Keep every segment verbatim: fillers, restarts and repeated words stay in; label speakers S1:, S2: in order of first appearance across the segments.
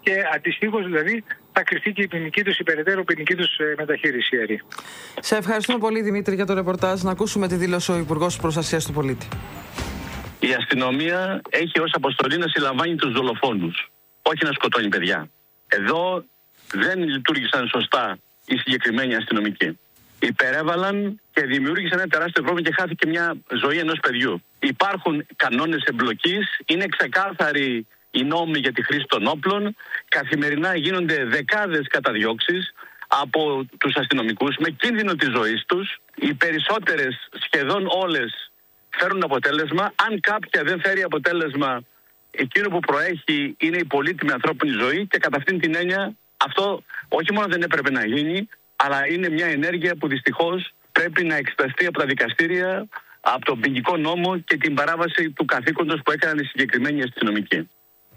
S1: και αντιστοίχως δηλαδή θα κριθεί και η ποινική τους, η περαιτέρω ποινική τους μεταχείριση. Έρη.
S2: Σε ευχαριστούμε πολύ, Δημήτρη, για το ρεπορτάζ. Να ακούσουμε τη δήλωση ο Υπουργός Προστασίας του Πολίτη.
S3: Η αστυνομία έχει ως αποστολή να συλλαμβάνει τους δολοφόνους, όχι να σκοτώνει παιδιά. Εδώ δεν λειτουργήσαν σωστά οι συγκεκριμένοι αστυνομικοί. Υπερέβαλαν και δημιούργησαν ένα τεράστιο πρόβλημα και χάθηκε μια ζωή ενός παιδιού. Υπάρχουν κανόνες εμπλοκής, είναι ξεκάθαροι οι νόμοι για τη χρήση των όπλων. Καθημερινά γίνονται δεκάδες καταδιώξεις από τους αστυνομικούς με κίνδυνο της ζωής τους. Οι περισσότερες, σχεδόν όλες, φέρουν αποτέλεσμα. Αν κάποια δεν φέρει αποτέλεσμα, εκείνο που προέχει είναι η πολύτιμη ανθρώπινη ζωή και κατά αυτήν την έννοια αυτό όχι μόνο δεν έπρεπε να γίνει, αλλά είναι μια ενέργεια που δυστυχώς πρέπει να εξεταστεί από τα δικαστήρια, από τον ποινικό νόμο και την παράβαση του καθήκοντος που έκαναν οι συγκεκριμένοι αστυνομικοί.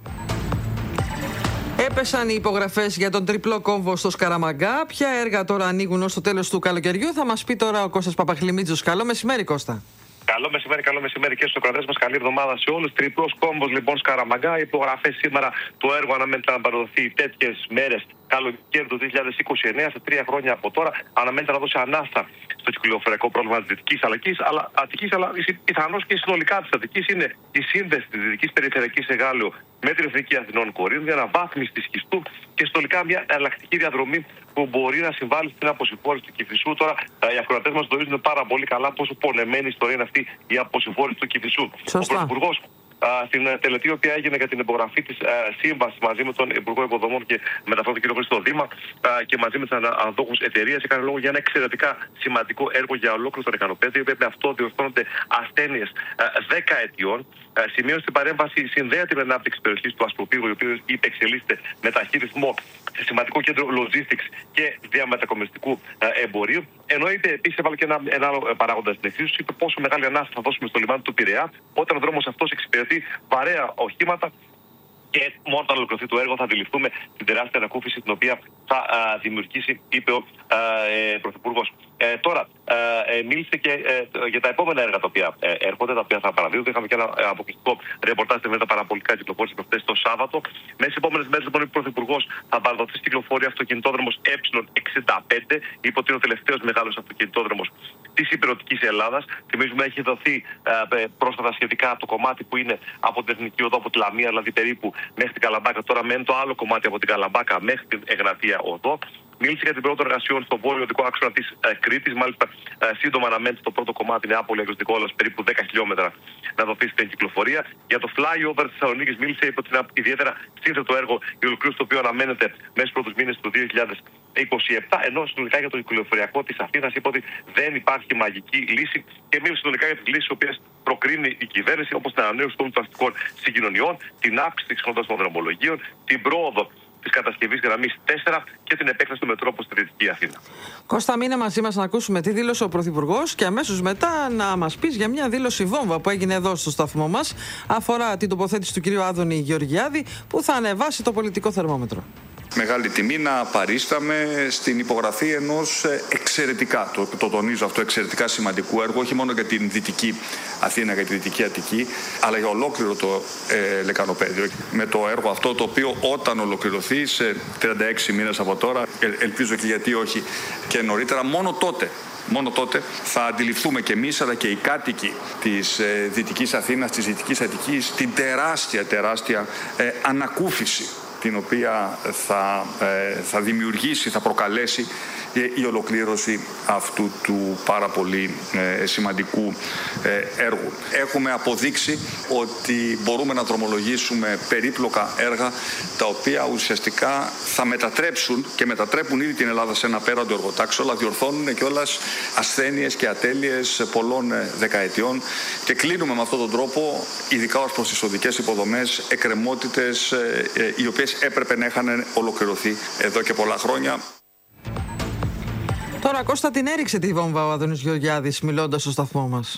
S2: Έπεσαν οι υπογραφές για τον τριπλό κόμβο στο Σκαραμαγκά. Ποια έργα τώρα ανοίγουν ως το τέλος του καλοκαιριού, θα μας πει τώρα ο Κώστας Παπαχλημίτζος. Καλό μεσημέρι, Κώστα.
S4: Καλό μεσημέρι, καλό μεσημέρι και στους κρατές μας. Καλή εβδομάδα σε όλους. Τριπλός κόμβος λοιπόν Σκαραμαγκά. Οι υπογραφές σήμερα, το έργο αναμένεται να παραδοθεί τέτοιες μέρες καλοκαίρι του δύο χιλιάδες είκοσι εννέα, σε τρία χρόνια από τώρα. Αναμένεται να δώσει ανάσα στο κυκλοφοριακό πρόβλημα της Δυτικής Αττικής, αλλά, Αττικής, αλλά πιθανώς και συνολικά της Αττικής είναι η σύνδεση της Δυτικής Περιφερειακής Εγάλεω με την Εθνική Αθηνών Κορίνθου, μια αναβάθμιση της Χιστού και συνολικά μια εναλλακτική διαδρομή που μπορεί να συμβάλλει στην αποσυμφόρηση του Κηφισού. Τώρα οι ακροατές μας γνωρίζουν πάρα πολύ καλά πόσο πονεμένη ιστορία είναι αυτή η αποσυμφόρηση του Κηφισού. Ο Πρωθυπουργός στην τελετή η οποία έγινε για την υπογραφή της σύμβασης μαζί με τον Υπουργό Υποδομών και Μεταφορών, τον κ. Χρήστο Δήμα, και μαζί με τις αναδόχους εταιρείες, έκανε λόγο για ένα εξαιρετικά σημαντικό έργο για ολόκληρο το Λεκανοπέδιο. Με αυτό διορθώνονται ασθένειες δέκα ετιών. Σημείωσε στην παρέμβαση συνδέεται με την ανάπτυξη περιοχής του Ασπροπύργου, η οποία εξελίσσεται με ταχύρυθμο σε σημαντικό κέντρο logistics και διαμετακομιστικού εμπορίου. Εννοείται επίσης, έβαλε και ένα, ένα άλλο παράγοντα στην εξίσωση, είπε πόσο μεγάλη ανάσταση θα δώσουμε στο λιμάνι του Πειραιά, όταν ο δρόμος αυτός εξυπηρετεί βαρέα οχήματα. Και μόνο όταν ολοκληρωθεί το έργο θα αντιληφθούμε την τεράστια ανακούφιση την οποία θα α, δημιουργήσει, είπε ο ε, Πρωθυπουργός. Ε, τώρα, ε, μίλησε και ε, για τα επόμενα έργα τα οποία ε, έρχονται, τα οποία θα παραδίδονται. Είχαμε και ένα ε, αποκλειστικό ρεπορτάζ στην Εβδομάδα παραπολικά κυκλοφόρηση προχθές το Σάββατο. Μέσα στις επόμενες μέρες, λοιπόν, ο Πρωθυπουργός θα παραδοθεί στην κυκλοφορία αυτοκινητόδρομος Ε εξήντα πέντε. Είπε ότι είναι ο τελευταίος μεγάλος αυτοκινητόδρομος της υπηρετικής Ελλάδας. Θυμίζουμε, έχει δοθεί ε, πρόσφατα σχετικά το κομμάτι που είναι από την Εθνική Οδό, από τη Λαμία, δηλαδή περίπου μέχρι την Καλαμπάκα. Τώρα μένει το άλλο κομμάτι από την Καλαμπάκα μέχρι την Εγνατία Οδό. Μίλησε για την πρώτη εργασιών στον βόρειο οδικό άξονα της ε, Κρήτης. Μάλιστα, ε, σύντομα αναμένεται το πρώτο κομμάτι Νεάπολη-Αγροτικό Όλος, περίπου δέκα χιλιόμετρα, να δοθεί στην κυκλοφορία. Για το flyover της Θεσσαλονίκης μίλησε, είπε ότι είναι ιδιαίτερα σύνθετο έργο, η ολοκλήρωση το οποίο αναμένεται μέσα στους πρώτους μήνες του δύο χιλιάδες είκοσι επτά. Ενώ συνολικά για το κυκλοφοριακό της Αθήνας είπε ότι δεν υπάρχει μαγική λύση και μίλησε συνολικά για τις λύσεις οι οποίες προκρίνει η κυβέρνηση, όπως την ανανέωση των αστικών συγκοινωνιών, την αύξηση της συχνότητας των δρομολογίων, την πρόοδο της κατασκευής γραμμής τέσσερα και την επέκταση του μετρόπου στη Δυτική Αθήνα.
S2: Κώστα, μείνε μαζί μας να ακούσουμε τι δήλωσε ο Πρωθυπουργός και αμέσως μετά να μας πεις για μια δήλωση βόμβα που έγινε εδώ στο σταθμό μας. Αφορά την τοποθέτηση του κυρίου Άδωνη Γεωργιάδη που θα ανεβάσει το πολιτικό θερμόμετρο.
S5: Μεγάλη τιμή να παρίσταμε στην υπογραφή ενός εξαιρετικά, το, το τονίζω αυτό, εξαιρετικά σημαντικού έργου, όχι μόνο για την Δυτική Αθήνα, για τη Δυτική Αττική, αλλά για ολόκληρο το ε, Λεκανοπέδιο. Με το έργο αυτό, το οποίο όταν ολοκληρωθεί σε τριάντα έξι μήνες από τώρα, ε, ελπίζω και γιατί όχι και νωρίτερα, μόνο τότε Μόνο τότε θα αντιληφθούμε και εμείς, αλλά και οι κάτοικοι της ε, Δυτικής Αθήνας, της Δυτικής Αττικής, την τεράστια, τεράστια ε, ανακούφιση την οποία θα, ε, θα δημιουργήσει, θα προκαλέσει η ολοκλήρωση αυτού του πάρα πολύ ε, σημαντικού ε, έργου. Έχουμε αποδείξει ότι μπορούμε να δρομολογήσουμε περίπλοκα έργα τα οποία ουσιαστικά θα μετατρέψουν και μετατρέπουν ήδη την Ελλάδα σε ένα πέραντο εργοτάξιο, αλλά διορθώνουν κιόλας ασθένειες και ατέλειες πολλών δεκαετιών και κλείνουμε με αυτόν τον τρόπο, ειδικά ως προς τις οδικές υποδομές, εκκρεμότητες ε, ε, οι οποίες έπρεπε να είχαν ολοκληρωθεί εδώ και πολλά χρόνια.
S2: Τώρα, Κώστα, την έριξε τη βόμβα ο Άδωνης Γεωργιάδης μιλώντας στο σταθμό μας.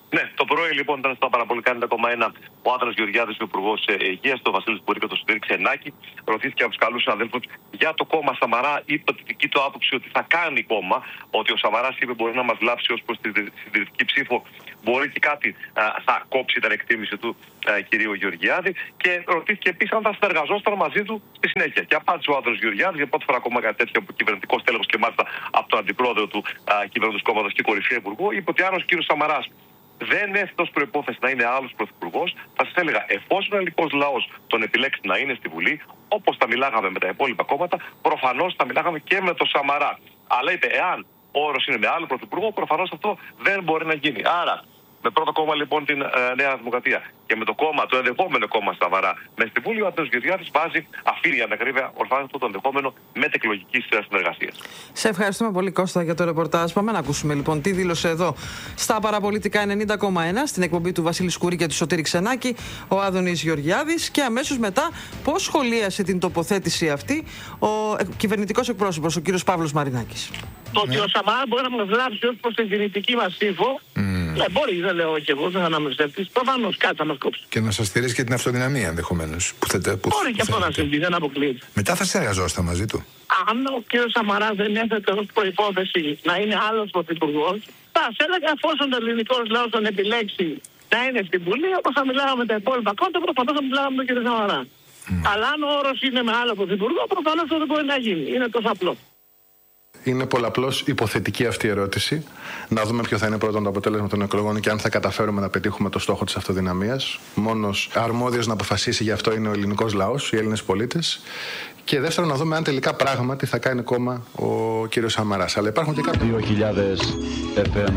S4: Ναι, το πρωί λοιπόν ήταν στα παραπολικά ενενήντα κόμμα ένα ο Άδωνης Γεωργιάδης, ο Υπουργός Υγείας, το Βασίλης Μπουρί και το Σωτήρη Ξενάκη. Ρωτήθηκε από τους καλούς συναδέλφους για το κόμμα Σαμαρά. Είπε τη δική του άποψη ότι θα κάνει κόμμα, ότι ο Σαμαράς είπε μπορεί να μας βλάψει ως προς τη συντηρητική ψήφο, μπορεί και κάτι α, θα κόψει την εκτίμηση του α, κυρίου Γεωργιάδη. Και ρωτήθηκε επίσης αν θα συνεργαζόταν μαζί του στη συνέχεια. Και απάντησε ο Άδωνης Γεωργιάδης για πρώτη φορά ακόμα κάτι τέτοιο από κυβερνητικό τέλεχος και μάλιστα από τον αντιπρόεδρο του κυβερνητικού κόμματος και κορυφαίο υπουργό. Είπε ότι αν ο κύριος Σαμαράς δεν έθετε ως προϋπόθεση να είναι άλλος πρωθυπουργός, θα σας έλεγα, εφόσον ο ελληνικός λαός τον επιλέξει να είναι στη Βουλή, όπως τα μιλάγαμε με τα υπόλοιπα κόμματα, προφανώς θα μιλάγαμε και με τον Σαμαρά. Αλλά είπε, εάν ο όρος είναι με άλλο πρωθυπουργό, προφανώς αυτό δεν μπορεί να γίνει. Άρα, με πρώτο κόμμα λοιπόν την ε, Νέα Δημοκρατία και με το κόμμα, το ενδεχόμενο κόμμα Σαμαρά μέσα στη Βουλή, ο Άδωνης Γεωργιάδης βάζει, αφήνει για ακρίβεια, ορφάνει αυτό το ενδεχόμενο μετεκλογικής συνεργασίας.
S2: Σε ευχαριστούμε πολύ, Κώστα, για το ρεπορτάζ. Πάμε να ακούσουμε λοιπόν τι δήλωσε εδώ στα παραπολιτικά ενενήντα κόμμα ένα, στην εκπομπή του Βασίλη Σκουρί και του Σωτήρη Ξενάκη, ο Άδωνης Γεωργιάδης, και αμέσως μετά πώς σχολίασε την τοποθέτηση αυτή ο κυβερνητικός εκπρόσωπος, ο κύριος Παύλος Μαρινάκης.
S6: Το ότι ο Σαμαρά μπορεί να μας βλάψει ως προς την δυνητική μας ψήφο. Mm. Ναι, μπορεί, δεν λέω και εγώ, δεν θα αναμεστευτείς. Προφανώς κάτι θα μας κόψει.
S7: Και να σας στηρίζει και την αυτοδυναμία ενδεχομένως. Που θέτε, που
S6: μπορεί και αυτό να συμβεί, δεν αποκλείεται.
S7: Μετά θα συνεργαζόσαστε μαζί του.
S6: Αν ο κ. Σαμαράς δεν έθετε ως προϋπόθεση να είναι άλλος πρωθυπουργός, θα σε έλεγα, εφόσον ο ελληνικός λαός τον επιλέξει να είναι στην Βουλή, όπως θα μιλάγαμε με τα υπόλοιπα κόμματα, προφανώς θα μιλάγαμε με τον κ. Σαμαρά. Mm. Αλλά αν ο όρος είναι με άλλο πρωθυπουργό, προφανώς αυτό δεν μπορεί να γίνει. Είναι τόσο απλό.
S8: Είναι πολλαπλώς υποθετική αυτή η ερώτηση. Να δούμε ποιο θα είναι πρώτον το αποτέλεσμα των εκλογών και αν θα καταφέρουμε να πετύχουμε το στόχο της αυτοδυναμίας. Μόνος αρμόδιος να αποφασίσει γι' αυτό είναι ο ελληνικός λαός, οι Έλληνες πολίτες. Και δεύτερον, να δούμε αν τελικά πράγματι θα κάνει κόμμα ο κύριος Σαμαράς. Αλλά υπάρχουν και κάποιοι.
S9: δύο χιλιάδες εφ εμ.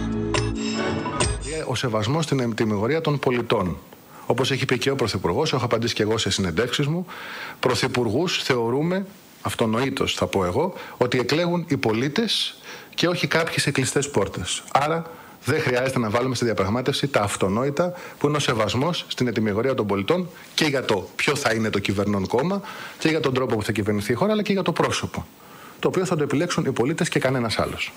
S8: Ο σεβασμός στην ετοιμιγωρία των πολιτών. Όπως έχει πει και ο Πρωθυπουργός, έχω απαντήσει και εγώ σε συνεντεύξεις μου, πρωθυπουργούς θεωρούμε, αυτονοήτως θα πω εγώ, ότι εκλέγουν οι πολίτες και όχι κάποιοι σε κλειστές πόρτες. Άρα δεν χρειάζεται να βάλουμε στη διαπραγμάτευση τα αυτονόητα που είναι ο σεβασμός στην ετοιμιγωρία των πολιτών και για το ποιο θα είναι το κυβερνών κόμμα και για τον τρόπο που θα κυβερνηθεί η χώρα, αλλά και για το πρόσωπο, το οποίο θα το επιλέξουν οι πολίτες και κανένας άλλος.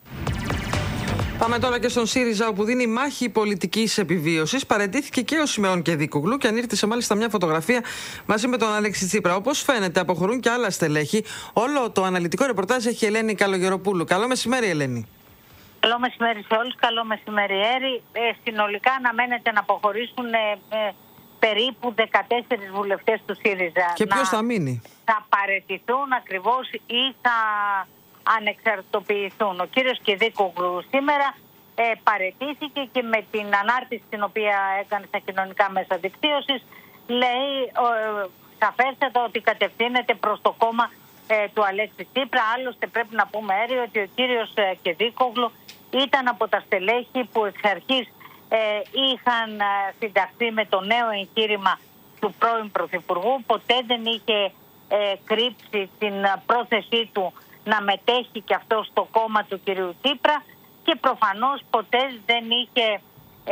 S2: Πάμε τώρα και στον ΣΥΡΙΖΑ, όπου δίνει μάχη πολιτικής επιβίωσης. Παραιτήθηκε και ο Σιμεών Κεδίκογλου και ανήρτησε μάλιστα μια φωτογραφία μαζί με τον Αλέξη Τσίπρα. Όπως φαίνεται, αποχωρούν και άλλα στελέχη. Όλο το αναλυτικό ρεπορτάζ έχει η Ελένη Καλογεροπούλου. Καλό μεσημέρι, Ελένη.
S10: Καλό μεσημέρι σε όλους. Καλό μεσημέρι, Έρη. Ε, συνολικά αναμένεται να αποχωρήσουν ε, ε, περίπου δεκατέσσερις βουλευτές του ΣΥΡΙΖΑ.
S2: Και ποιος θα μείνει?
S10: Θα παραιτηθούν ακριβώς ή θα ανεξαρτητοποιηθούν. Ο κύριος Κεδίκογλου σήμερα ε, παραιτήθηκε και με την ανάρτηση την οποία έκανε στα κοινωνικά μέσα δικτύωσης λέει ε, σαφέστατα ότι κατευθύνεται προς το κόμμα ε, του Αλέξη Τσίπρα. Άλλωστε πρέπει να πούμε, Έρη, ότι ο κύριος ε, Κεδίκογλου ήταν από τα στελέχη που εξ αρχής ε, είχαν ε, συνταχθεί με το νέο εγχείρημα του πρώην Πρωθυπουργού. Ποτέ δεν είχε ε, κρύψει την πρόθεσή του να μετέχει και αυτό στο κόμμα του κυρίου Τσίπρα και προφανώς ποτέ δεν είχε ε,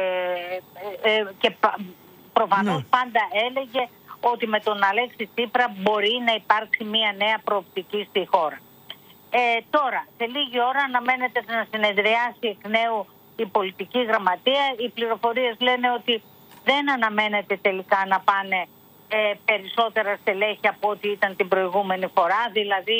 S10: ε, ε, και προφανώς ναι. πάντα έλεγε ότι με τον Αλέξη Τσίπρα μπορεί να υπάρξει μια νέα προοπτική στη χώρα. Ε, τώρα, σε λίγη ώρα αναμένεται να συνεδριάσει εκ νέου η πολιτική γραμματεία. Οι πληροφορίες λένε ότι δεν αναμένεται τελικά να πάνε ε, περισσότερα στελέχη από ό,τι ήταν την προηγούμενη φορά, δηλαδή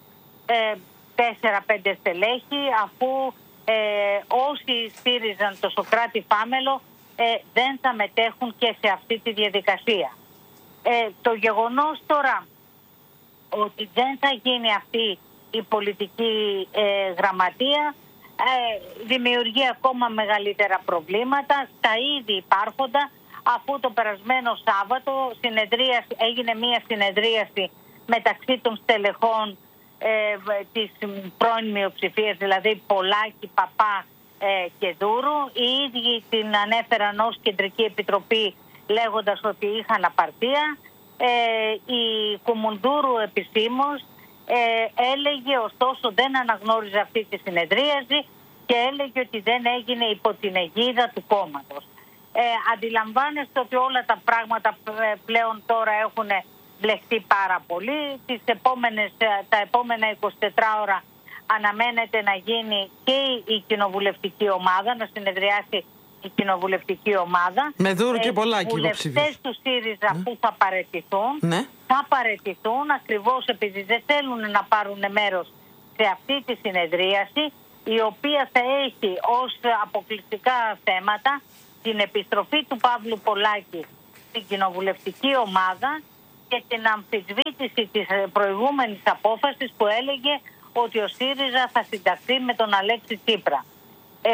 S10: τέσσερα πέντε ε, στελέχη, αφού ε, όσοι στήριζαν το Σωκράτη Φάμελο ε, δεν θα μετέχουν και σε αυτή τη διαδικασία. Ε, το γεγονός τώρα ότι δεν θα γίνει αυτή η πολιτική ε, γραμματεία ε, δημιουργεί ακόμα μεγαλύτερα προβλήματα στα ήδη υπάρχοντα, αφού το περασμένο Σάββατο συνεδρίαση, έγινε μία συνεδρίαση μεταξύ των στελεχών Ε, της πρώην μειοψηφίας, δηλαδή Πολάκη, Παπά ε, και Δούρου. Οι ίδιοι την ανέφεραν ως κεντρική επιτροπή λέγοντας ότι είχαν απαρτία. Ε, η Κουμουνδούρου επισήμως ε, έλεγε, ωστόσο δεν αναγνώριζε αυτή τη συνεδρίαση και έλεγε ότι δεν έγινε υπό την αιγίδα του κόμματος. Ε, αντιλαμβάνεστε ότι όλα τα πράγματα πλέον τώρα έχουν μπλεχτεί πάρα πολύ. Τις επόμενες, τα επόμενα είκοσι τέσσερις ώρα αναμένεται να γίνει και η κοινοβουλευτική ομάδα, να συνεδριάσει η κοινοβουλευτική ομάδα.
S2: Με Δούρου και Πολάκη
S10: υποψήφιους. Οι βουλευτές του ΣΥΡΙΖΑ ναι. που θα παραιτηθούν, ναι. θα παραιτηθούν ακριβώς επειδή δεν θέλουν να πάρουν μέρος σε αυτή τη συνεδρίαση, η οποία θα έχει ως αποκλειστικά θέματα την επιστροφή του Παύλου Πολάκη στην κοινοβουλευτική ομάδα και την αμφισβήτηση της προηγούμενης απόφασης που έλεγε ότι ο ΣΥΡΙΖΑ θα συνταχθεί με τον Αλέξη Τσίπρα. Ε,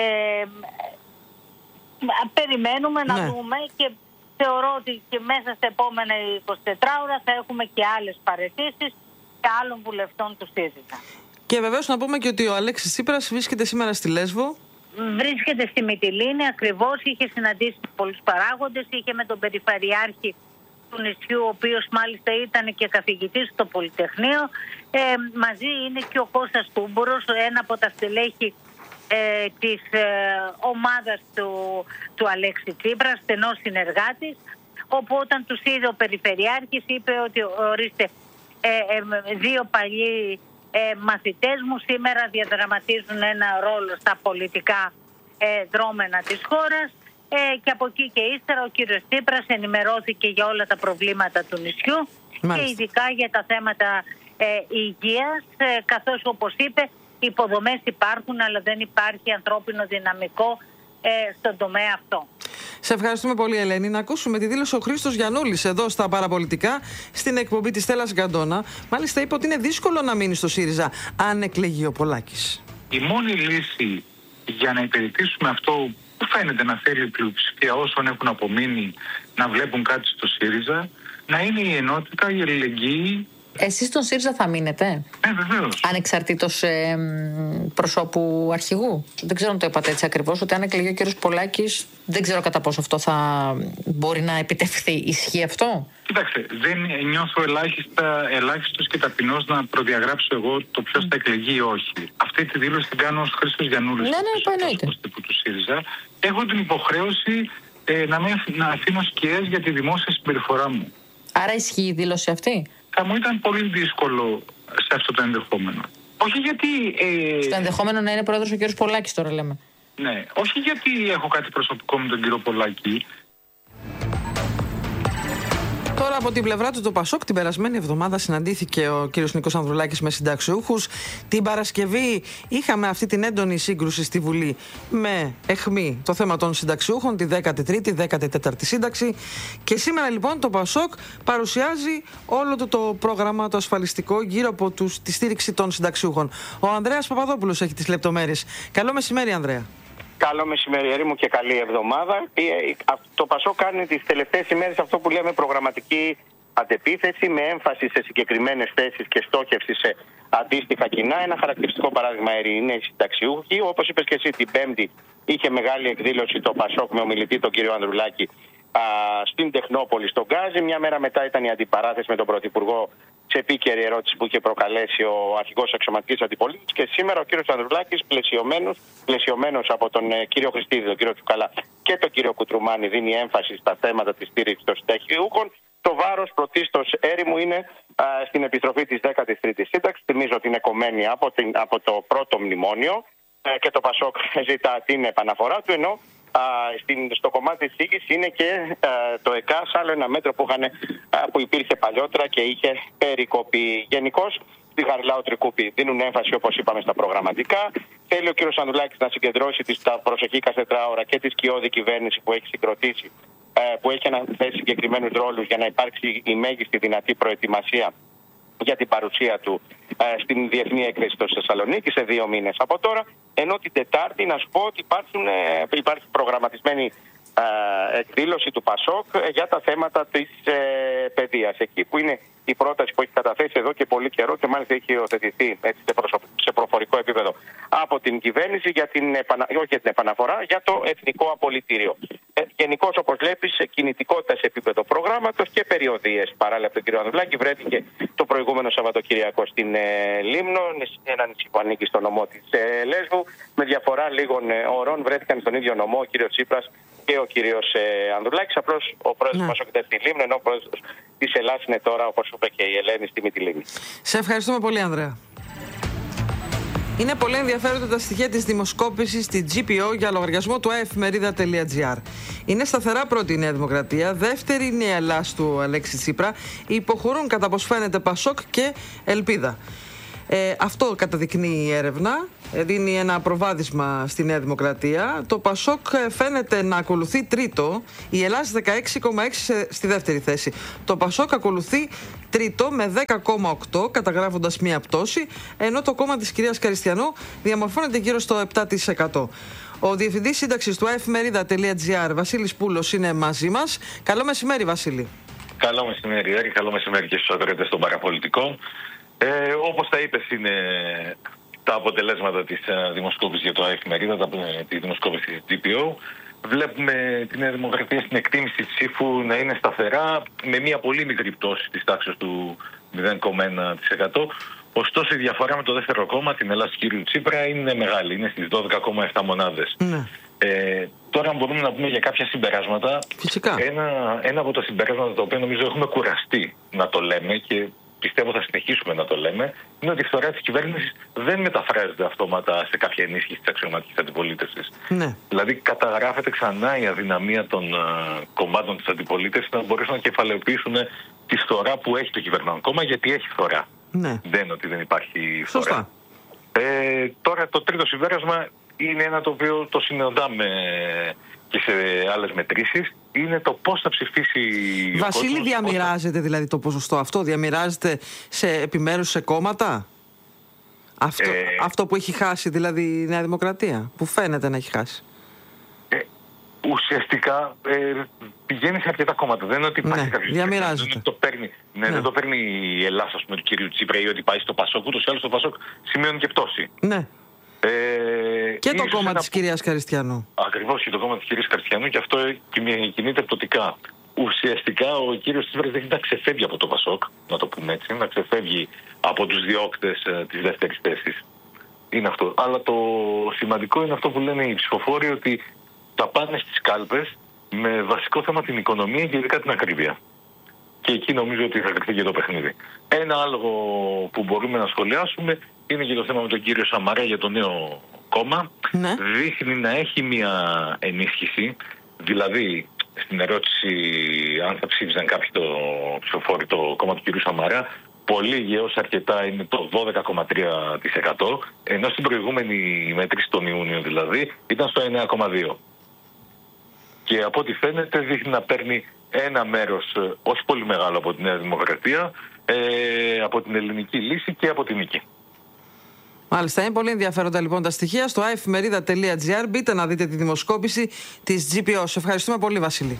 S10: περιμένουμε ναι. να δούμε και θεωρώ ότι και μέσα στα επόμενα είκοσι τέσσερις ώρα θα έχουμε και άλλες παραιτήσεις και άλλων βουλευτών του ΣΥΡΙΖΑ. Και
S2: βεβαίως να πούμε και ότι ο Αλέξης Τσίπρας βρίσκεται σήμερα στη Λέσβο.
S10: Βρίσκεται στη Μυτιλήνη ακριβώς, είχε συναντήσει πολλούς παράγοντες, είχε με τον Περιφερειάρχη του νησιού, ο οποίος μάλιστα ήταν και καθηγητής στο Πολυτεχνείο. Ε, μαζί είναι και ο Κώστας Τούμπουρος, ένα από τα στελέχη ε, της ε, ομάδας του, του Αλέξη Τσίπρα, στενός συνεργάτης, όπου όταν τους είδε ο Περιφερειάρχης είπε ότι ορίστε ε, ε, δύο παλιοί ε, μαθητές μου σήμερα διαδραματίζουν ένα ρόλο στα πολιτικά ε, δρόμενα της χώρας. Ε, και από εκεί και ύστερα ο κύριος Τσίπρας ενημερώθηκε για όλα τα προβλήματα του νησιού. Μάλιστα. Και ειδικά για τα θέματα ε, υγείας, ε, καθώς όπως είπε οι υποδομές υπάρχουν αλλά δεν υπάρχει ανθρώπινο δυναμικό ε, στον τομέα αυτό.
S2: Σε ευχαριστούμε πολύ, Ελένη. Να ακούσουμε τη δήλωση ο Χρήστος Γιαννούλης εδώ στα Παραπολιτικά στην εκπομπή της Στέλλας Γκαντόνα. Μάλιστα είπε ότι είναι δύσκολο να μείνει στο ΣΥΡΙΖΑ αν εκλεγεί ο Πολάκης.
S1: Η μόνη λύση για να υπηρετήσουμε αυτό που φαίνεται να θέλει η πλειοψηφία όσων έχουν απομείνει να βλέπουν κάτι στο ΣΥΡΙΖΑ, να είναι η ενότητα, η αλληλεγγύη.
S11: Εσείς στον ΣΥΡΙΖΑ θα μείνετε?
S1: Ναι, βεβαίως.
S11: Ανεξαρτήτως ε, προσώπου αρχηγού. Δεν ξέρω αν το είπατε έτσι ακριβώς, ότι αν εκλεγεί ο κύριος Πολάκης, δεν ξέρω κατά πόσο αυτό θα μπορεί να επιτευχθεί. Ισχύει αυτό?
S1: Κοιτάξτε, δεν νιώθω ελάχιστα, ελάχιστος και ταπεινός να προδιαγράψω εγώ το ποιος θα εκλεγεί ή όχι. Αυτή τη δήλωση την κάνω ως Χρήστος Γιαννούλης.
S11: Ναι, ναι, εννοείται.
S1: Του ΣΥΡΙΖΑ. Έχω την υποχρέωση ε, να, με, να αφήνω σκιές για τη δημόσια συμπεριφορά μου.
S11: Άρα ισχύει η δήλωση αυτή?
S1: Θα μου ήταν πολύ δύσκολο σε αυτό το ενδεχόμενο. Όχι γιατί... Ε...
S11: Στο ενδεχόμενο να είναι πρόεδρος ο κύριος Πολάκης τώρα λέμε.
S1: Ναι, όχι γιατί έχω κάτι προσωπικό με τον κύριο Πολάκη.
S2: Τώρα από την πλευρά του το ΠΑΣΟΚ την περασμένη εβδομάδα συναντήθηκε ο κύριος Νίκος Ανδρουλάκης με συνταξιούχους. Την Παρασκευή είχαμε αυτή την έντονη σύγκρουση στη Βουλή με αιχμή το θέμα των συνταξιούχων, τη δέκατη τρίτη, δέκατη τέταρτη σύνταξη. Και σήμερα λοιπόν το ΠΑΣΟΚ παρουσιάζει όλο το, το πρόγραμμα το ασφαλιστικό γύρω από τους, τη στήριξη των συνταξιούχων. Ο Ανδρέας Παπαδόπουλος έχει τις λεπτομέρειες. Καλό μεσημέρι, Ανδρέα.
S12: Καλό μεσημέρι μου και καλή εβδομάδα. Το ΠΑΣΟΚ κάνει τις τελευταίες ημέρες αυτό που λέμε προγραμματική αντεπίθεση με έμφαση σε συγκεκριμένες θέσεις και στόχευση σε αντίστοιχα κοινά. Ένα χαρακτηριστικό παράδειγμα είναι οι συνταξιούχοι. Όπως είπες και εσύ, την Πέμπτη είχε μεγάλη εκδήλωση το ΠΑΣΟΚ με ομιλητή τον κύριο Ανδρουλάκη α, στην Τεχνόπολη, στον Γκάζι. Μια μέρα μετά ήταν η αντιπαράθεση με τον Πρωθυπουργό σε επίκαιρη ερώτηση που είχε προκαλέσει ο αρχηγός αξιωματικής αντιπολίτευσης. Και σήμερα ο κύριος Ανδρουλάκης, πλαισιωμένος, πλαισιωμένος από τον ε, κύριο Χριστίδη, τον κύριο Τσουκαλά και τον κύριο Κουτρουμάνη, δίνει έμφαση στα θέματα της στήριξης των συνταξιούχων. Το βάρος πρωτίστως έρημου είναι α, στην επιστροφή της δέκατης τρίτης σύνταξης. Θυμίζω ότι είναι κομμένη από, την, από το πρώτο μνημόνιο ε, και το ΠΑΣΟΚ ζητά την επαναφορά του, ενώ α, στην, στο κομμάτι της σύγκρισης είναι και α, το ΕΚΑΣ, άλλο ένα μέτρο που, είχαν, α, που υπήρχε παλιότερα και είχε περικοπεί. Γενικώς, στη Χαριλάου Τρικούπη δίνουν έμφαση, όπως είπαμε, στα προγραμματικά. Θέλει ο κ. Ανδρουλάκης να συγκεντρώσει τις, τα προσεχή είκοσι τέσσερις ώρα και τη σκιώδη κυβέρνηση που έχει συγκροτήσει, που έχει αναθέσει συγκεκριμένους ρόλους για να υπάρξει η μέγιστη δυνατή προετοιμασία για την παρουσία του ε, στην Διεθνή Έκθεση στο Θεσσαλονίκη σε δύο μήνες από τώρα. Ενώ την Τετάρτη να σου πω ότι υπάρχουν, ε, υπάρχει προγραμματισμένη ε, εκδήλωση του ΠΑΣΟΚ ε, για τα θέματα της ε, παιδείας. Εκεί που είναι η πρόταση που έχει καταθέσει εδώ και πολύ καιρό και μάλιστα έχει υιοθετηθεί έτσι, σε, προσωπ... σε προφορικό επίπεδο από την κυβέρνηση για την, επανα... όχι για την επαναφορά, για το εθνικό απολυτήριο. Ε, Γενικώς, όπως βλέπεις, κινητικότητα σε επίπεδο προγράμματος και περιοδίες. Παράλληλα από τον κ. Ανδρουλάκη βρέθηκε το προηγούμενο Σαββατοκυριακό στην ε, Λίμνο, ένα νησί που ανήκει στο νομό της ε, Λέσβου. Με διαφορά λίγων ε, ωρών βρέθηκαν στον ίδιο νομό ο κ. Τσίπρας και ο κ. Ε, Ανδρουλάκης. Απλώς ο πρόεδρος μας ΟΚΤΕ στη Λίμνο, ενώ ο πρόεδρος της Ελλάδας είναι τώρα, όπως είπε και η Ελένη, στη Μυτιλήνη.
S2: Σε ευχαριστούμε πολύ, Ανδρέα. Είναι πολύ ενδιαφέροντα τα στοιχεία της δημοσκόπησης στη τζι πι ο για λογαριασμό του αεφημερίδα τελεία τζι άρ. Είναι σταθερά πρώτη η Νέα Δημοκρατία, δεύτερη είναι η Ελλάς του Αλέξη Τσίπρα, υποχωρούν κατά πως φαίνεται Πασόκ και Ελπίδα. Ε, αυτό καταδεικνύει η έρευνα, δίνει ένα προβάδισμα στη Νέα Δημοκρατία. Το Πασόκ φαίνεται να ακολουθεί τρίτο, η Ελλάς δεκαέξι κόμμα έξι στη δεύτερη θέση. Το Πασόκ ακολουθεί τρίτο με δέκα κόμμα οκτώ, καταγράφοντας μία πτώση, ενώ το κόμμα της κυρίας Καριστιανού διαμορφώνεται γύρω στο επτά τοις εκατό. Ο Διευθυντής Σύνταξης του αεφημερίδα τελεία τζι άρ, Βασίλης Πούλος, είναι μαζί μας. Καλό μεσημέρι, Βασίλη.
S13: Καλό μεσημέρι, Έρη. Καλό μεσημέρι και στους ακροατές των παραπολιτικών. Ε, όπως τα είπες, είναι τα αποτελέσματα της uh, δημοσκόπησης για το αεφημερίδα, τα, τη δημοσκόπηση της τζι πι ο. Βλέπουμε τη Νέα Δημοκρατία στην εκτίμηση της ψήφου να είναι σταθερά, με μια πολύ μικρή πτώση της τάξης του μηδέν κόμμα ένα τοις εκατό. Ωστόσο, η διαφορά με το δεύτερο κόμμα, την Ελλάδα του κ. Τσίπρα, είναι μεγάλη. Είναι στις δώδεκα κόμμα επτά μονάδες. Ναι. Ε, τώρα μπορούμε να πούμε για κάποια συμπεράσματα.
S2: Φυσικά.
S13: Ένα, ένα από τα συμπεράσματα τα οποία νομίζω έχουμε κουραστεί να το λέμε και πιστεύω θα συνεχίσουμε να το λέμε, είναι ότι η φθορά της κυβέρνησης δεν μεταφράζεται αυτόματα σε κάποια ενίσχυση της αξιωματικής αντιπολίτευσης.
S2: Ναι.
S13: Δηλαδή καταγράφεται ξανά η αδυναμία των uh, κομμάτων της αντιπολίτευσης να μπορέσουν να κεφαλαιοποιήσουν τη φθορά που έχει το κυβερνόν κόμμα, γιατί έχει φθορά.
S2: Ναι.
S13: Δεν είναι ότι δεν υπάρχει φθορά.
S2: Σωστά.
S13: Ε, τώρα το τρίτο συμπέρασμα είναι ένα το οποίο το συναντάμε και σε άλλες μετρήσεις, είναι το πώς θα ψηφίσει.
S2: Βασίλη,
S13: ο
S2: διαμοιράζεται θα... δηλαδή το ποσοστό αυτό, διαμοιράζεται σε επιμέρους σε κόμματα? Αυτό, ε... αυτό που έχει χάσει δηλαδή η Νέα Δημοκρατία, που φαίνεται να έχει χάσει.
S13: Ε, ουσιαστικά ε, πηγαίνει σε αρκετά κόμματα. Δεν είναι ότι υπάρχει
S2: ναι,
S13: κάποιος
S2: διαμοιράζεται.
S13: Δεν το παίρνει, ναι, ναι. Δεν το παίρνει η Ελλάδα, ας πούμε, του κυρίου Τσίπρα, ή ότι πάει στο Πασόκ. Ούτως ή άλλως το Πασόκ σημειώνει και πτώση.
S2: Ναι.
S13: Ε,
S2: και το κόμμα ένα... της κυρίας Καριστιανού.
S13: Ακριβώς, και το κόμμα της κυρίας Καριστιανού, και αυτό κινείται πτωτικά. Ουσιαστικά ο κύριος Τσίπρας δεν να ξεφεύγει από το Πασόκ, να το πούμε έτσι, να ξεφεύγει από τους διώκτες ε, της δεύτερης θέσης. Είναι αυτό. Αλλά το σημαντικό είναι αυτό που λένε οι ψηφοφόροι, ότι θα πάνε στις κάλπες με βασικό θέμα την οικονομία και ειδικά την ακρίβεια. Και εκεί νομίζω ότι θα κρυφτεί και το παιχνίδι. Ένα άλλο που μπορούμε να σχολιάσουμε είναι και το θέμα με τον κύριο Σαμαρά για το νέο κόμμα.
S2: Ναι.
S13: Δείχνει να έχει μια ενίσχυση. Δηλαδή, στην ερώτηση αν θα ψήφιζαν κάποιοι το ψηφοφόροι το κόμμα του κύριου Σαμαρά, πολύ γεώς αρκετά είναι το δώδεκα κόμμα τρία τοις εκατό, ενώ στην προηγούμενη μέτρηση τον Ιούνιο δηλαδή ήταν στο εννέα κόμμα δύο τοις εκατό. Και από ό,τι φαίνεται δείχνει να παίρνει ένα μέρος, όχι πολύ μεγάλο, από τη Νέα Δημοκρατία, ε, από την Ελληνική Λύση και από την Νίκη.
S2: Μάλιστα, είναι πολύ ενδιαφέροντα λοιπόν τα στοιχεία. Στο αεφημερίδα τελεία τζι άρ μπείτε να δείτε τη δημοσκόπηση της τζι πι ο. Σε ευχαριστούμε πολύ, Βασίλη.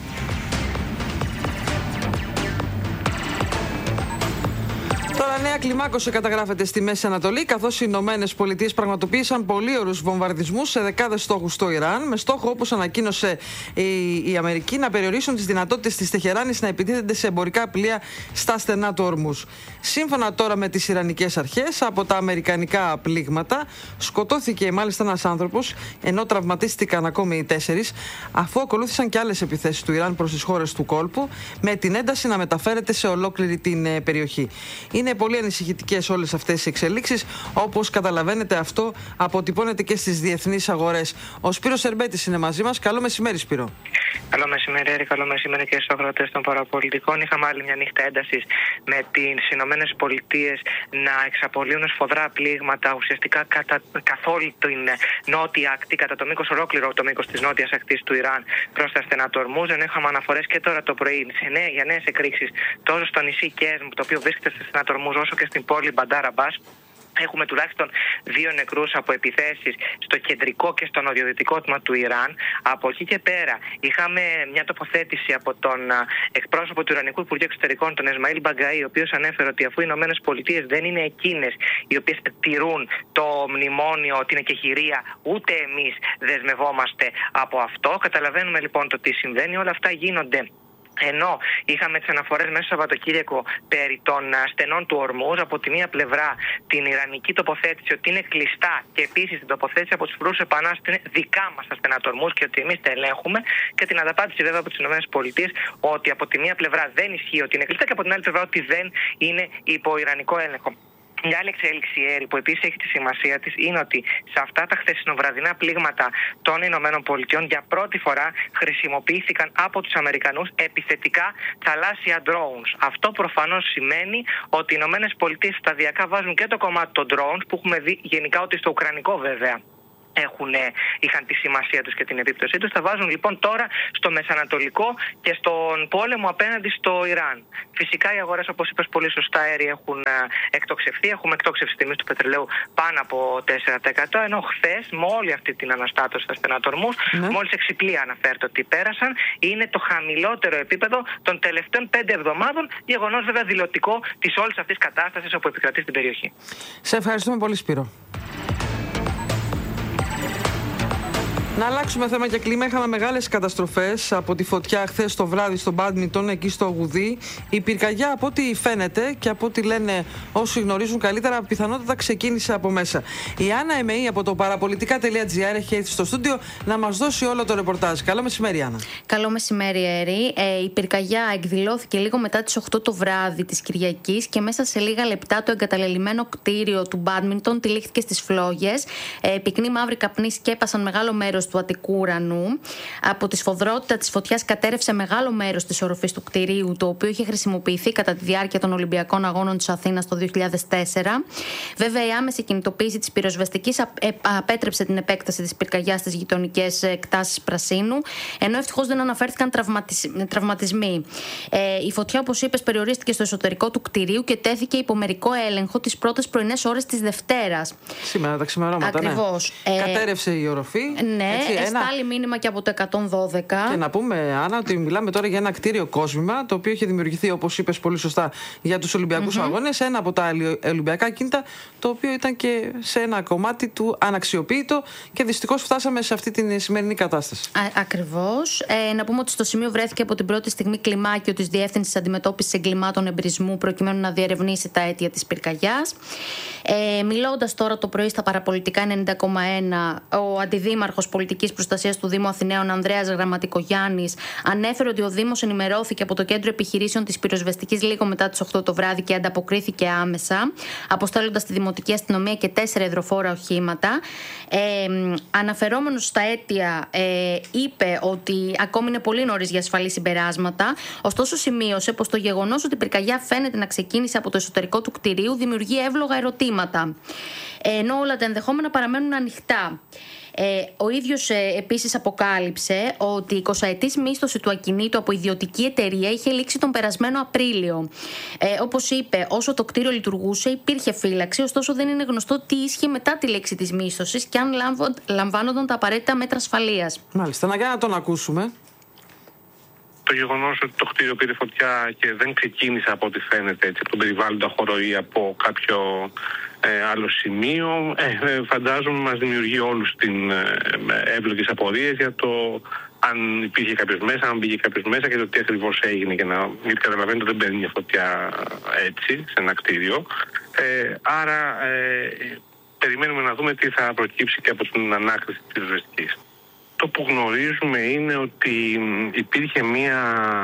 S2: Τώρα, νέα κλιμάκωση καταγράφεται στη Μέση Ανατολή, καθώς οι Ηνωμένες Πολιτείες πραγματοποίησαν πολύωρους βομβαρδισμούς σε δεκάδες στόχους στο Ιράν, με στόχο, όπως ανακοίνωσε η, η Αμερική, να περιορίσουν τις δυνατότητες της Τεχεράνης να επιτίθενται σε εμπορικά πλοία στα στενά του Ορμούζ. Σύμφωνα τώρα με τις Ιρανικές αρχές, από τα αμερικανικά πλήγματα σκοτώθηκε μάλιστα ένας άνθρωπος, ενώ τραυματίστηκαν ακόμη τέσσερις, αφού ακολούθησαν και άλλες επιθέσεις του Ιράν προς τις χώρες του κόλπου, με την ένταση να μεταφέρεται σε ολόκληρη την ε, περιοχή. Είναι πολύ ανησυχητικές όλες αυτές οι εξελίξεις. Όπως καταλαβαίνετε, αυτό αποτυπώνεται και στις διεθνείς αγορές. Ο Σπύρος Σερμπέτης είναι μαζί μας. Καλό μεσημέρι, Σπύρο.
S14: Καλό μεσημέρι, Έρη. Καλό μεσημέρι και στους ακροατές των παραπολιτικών. Είχαμε άλλη μια νύχτα έντασης με τις Ηνωμένες Πολιτείες να εξαπολύουν σφοδρά πλήγματα ουσιαστικά κατά, καθ' όλη την νότια ακτή, κατά το μήκος, ολόκληρο το μήκος της νότιας ακτής του Ιράν προς τα στενά του Ορμούζ. Ενώ είχαμε αναφορές και τώρα το πρωί σε νέα, για νέες εκρήξεις τόσο στο νησί Κέσμ, το οποίο βρίσκεται στα στενά του Ορμούζ, όσο και στην πόλη Μπαντάρ Αμπάς. Έχουμε τουλάχιστον δύο νεκρούς από επιθέσεις στο κεντρικό και στο νοτιοδυτικό τμήμα του Ιράν. Από εκεί και πέρα είχαμε μια τοποθέτηση από τον εκπρόσωπο του Ιρανικού Υπουργείου Εξωτερικών, τον Εσμαήλ Μπαγκαή, ο οποίος ανέφερε ότι αφού οι Ηνωμένες Πολιτείες δεν είναι εκείνες οι οποίες τηρούν το μνημόνιο, την εκεχηρία, ούτε εμείς δεσμευόμαστε από αυτό. Καταλαβαίνουμε λοιπόν το τι συμβαίνει. Όλα αυτά γίνονται ενώ είχαμε τις αναφορές μέσα στο Σαββατοκύριακο περί των στενών του Ορμούζ. Από τη μία πλευρά την ιρανική τοποθέτηση ότι είναι κλειστά, και επίσης την τοποθέτηση από τους φρουρούς επανάστατες ότι είναι δικά μας τα στενά του Ορμούζ και ότι εμείς τα ελέγχουμε, και την ανταπάντηση βέβαια από τις ΗΠΑ ότι από τη μία πλευρά δεν ισχύει ότι είναι κλειστά και από την άλλη πλευρά ότι δεν είναι υπό ιρανικό έλεγχο. Μια άλλη εξέλιξη, Έρη, που επίσης έχει τη σημασία της, είναι ότι σε αυτά τα χθεσινοβραδινά πλήγματα των Ηνωμένων Πολιτειών για πρώτη φορά χρησιμοποιήθηκαν από τους Αμερικανούς επιθετικά θαλάσσια drones. Αυτό προφανώς σημαίνει ότι οι Ηνωμένες Πολιτείες σταδιακά βάζουν και το κομμάτι των drones, που έχουμε δει γενικά ότι στο ουκρανικό βέβαια Έχουν, είχαν τη σημασία τους και την επίπτωσή τους. Θα βάζουν λοιπόν τώρα στο Μεσανατολικό και στον πόλεμο απέναντι στο Ιράν. Φυσικά οι αγορές, όπως είπες πολύ σωστά, Έρη, έχουν εκτοξευθεί. Έχουμε εκτόξευση τιμής του πετρελαίου πάνω από τέσσερα τοις εκατό, ενώ χθες με όλη αυτή την αναστάτωση στα στενατορμούς, ναι. μόλις εξυπλία αναφέρεται ότι πέρασαν, είναι το χαμηλότερο επίπεδο των τελευταίων πέντε εβδομάδων. Γεγονός βέβαια δηλωτικό της όλης αυτής κατάστασης όπου επικρατεί στην περιοχή.
S2: Σε ευχαριστούμε πολύ, Σπύρο. Να αλλάξουμε θέμα και κλίμα. Είχαμε μεγάλες καταστροφές από τη φωτιά χθες το βράδυ στο Μπάντμιντον, εκεί στο Γουδί. Η πυρκαγιά, από ό,τι φαίνεται και από ό,τι λένε όσοι γνωρίζουν καλύτερα, πιθανότατα ξεκίνησε από μέσα. Η Άννα Εμεή από το παραπολιτικά τελεία τζι άρ έχει έρθει στο στούντιο να μας δώσει όλο το ρεπορτάζ. Καλό μεσημέρι, Άννα.
S15: Καλό μεσημέρι, Έρη. Ε, η πυρκαγιά εκδηλώθηκε λίγο μετά τις οκτώ το βράδυ της Κυριακής και μέσα σε λίγα λεπτά το εγκαταλελειμμένο κτίριο του Μπάντμιντον τυλίχθηκε στις φλόγες. Ε, πυκνοί μαύροι καπνοί σκέπασαν μεγάλο μέρος του Αττικού ουρανού. Από τη σφοδρότητα της φωτιάς κατέρευσε μεγάλο μέρος της οροφής του κτηρίου, το οποίο είχε χρησιμοποιηθεί κατά τη διάρκεια των Ολυμπιακών Αγώνων της Αθήνας το δύο χιλιάδες τέσσερα. Βέβαια, η άμεση κινητοποίηση της πυροσβεστικής απέτρεψε την επέκταση της πυρκαγιάς στις γειτονικές εκτάσεις Πρασίνου, ενώ ευτυχώς δεν αναφέρθηκαν τραυματισμοί. Ε, η φωτιά, όπως είπες, περιορίστηκε στο εσωτερικό του κτηρίου και τέθηκε υπό μερικό έλεγχο τις πρώτες πρωινές ώρες της Δευτέρας.
S2: Σήμερα τα ξημερώματα,
S15: Ακριβώς.
S2: Ναι. Ε, Κατέρευσε η οροφή.
S15: Ναι. Εστάλει ένα... μήνυμα και από το εκατόν δώδεκα.
S2: Και να πούμε, Άννα, ότι μιλάμε τώρα για ένα κτίριο κόσμημα, το οποίο είχε δημιουργηθεί, όπως είπες πολύ σωστά, για τους Ολυμπιακούς mm-hmm. Αγώνες. Ένα από τα Ολυμπιακά κίνητα, το οποίο ήταν και σε ένα κομμάτι του αναξιοποιητό και δυστυχώς φτάσαμε σε αυτή την σημερινή κατάσταση.
S15: Ακριβώς. Ε, να πούμε ότι στο σημείο βρέθηκε από την πρώτη στιγμή κλιμάκιο της Διεύθυνσης Αντιμετώπισης Εγκλημάτων Εμπρισμού, προκειμένου να διερευνήσει τα αίτια της πυρκαγιάς. Ε, Μιλώντας τώρα το πρωί στα παραπολιτικά ενενήντα κόμμα ένα, ο αντιδήμαρχος Πολιτικής Προστασίας του Δήμου Αθηναίων, Ανδρέας Γραμματικογιάννης, ανέφερε ότι ο Δήμος ενημερώθηκε από το Κέντρο Επιχειρήσεων της Πυροσβεστικής λίγο μετά τις οκτώ το βράδυ και ανταποκρίθηκε άμεσα, αποστέλλοντας στη Δημοτική Αστυνομία και τέσσερα υδροφόρα οχήματα. Ε, αναφερόμενος στα αίτια, ε, είπε ότι ακόμη είναι πολύ νωρίς για ασφαλή συμπεράσματα, ωστόσο σημείωσε πως το γεγονός ότι η πυρκαγιά φαίνεται να ξεκίνησε από το εσωτερικό του κτηρίου δημιουργεί εύλογα ερωτήματα, ενώ όλα τα ενδεχόμενα παραμένουν ανοιχτά. Ε, ο ίδιος ε, επίσης αποκάλυψε ότι η εικοσαετής μίσθωση του ακινήτου από ιδιωτική εταιρεία είχε λήξει τον περασμένο Απρίλιο. Ε, όπως είπε, όσο το κτίριο λειτουργούσε υπήρχε φύλαξη, ωστόσο δεν είναι γνωστό τι ίσχυε μετά τη λήξη της μίσθωσης και αν λαμβάνονταν τα απαραίτητα μέτρα ασφαλείας.
S2: Μάλιστα, να για να τον ακούσουμε.
S4: Το γεγονός ότι το κτίριο πήρε φωτιά και δεν ξεκίνησε από ό,τι φαίνεται έτσι, από τον περιβάλλοντα χώρο ή από κάποιο ε, άλλο σημείο, ε, φαντάζομαι μας δημιουργεί όλους την ε, εύλογες απορίες για το αν υπήρχε κάποιος μέσα, αν μπήκε κάποιος μέσα και το τι ακριβώς έγινε. Και να, γιατί καταλαβαίνετε δεν μπαίνει μια φωτιά έτσι σε ένα κτίριο. Ε, άρα ε, περιμένουμε να δούμε τι θα προκύψει και από την ανάκριση της πυροσβεστικής. Το που γνωρίζουμε είναι ότι υπήρχε μία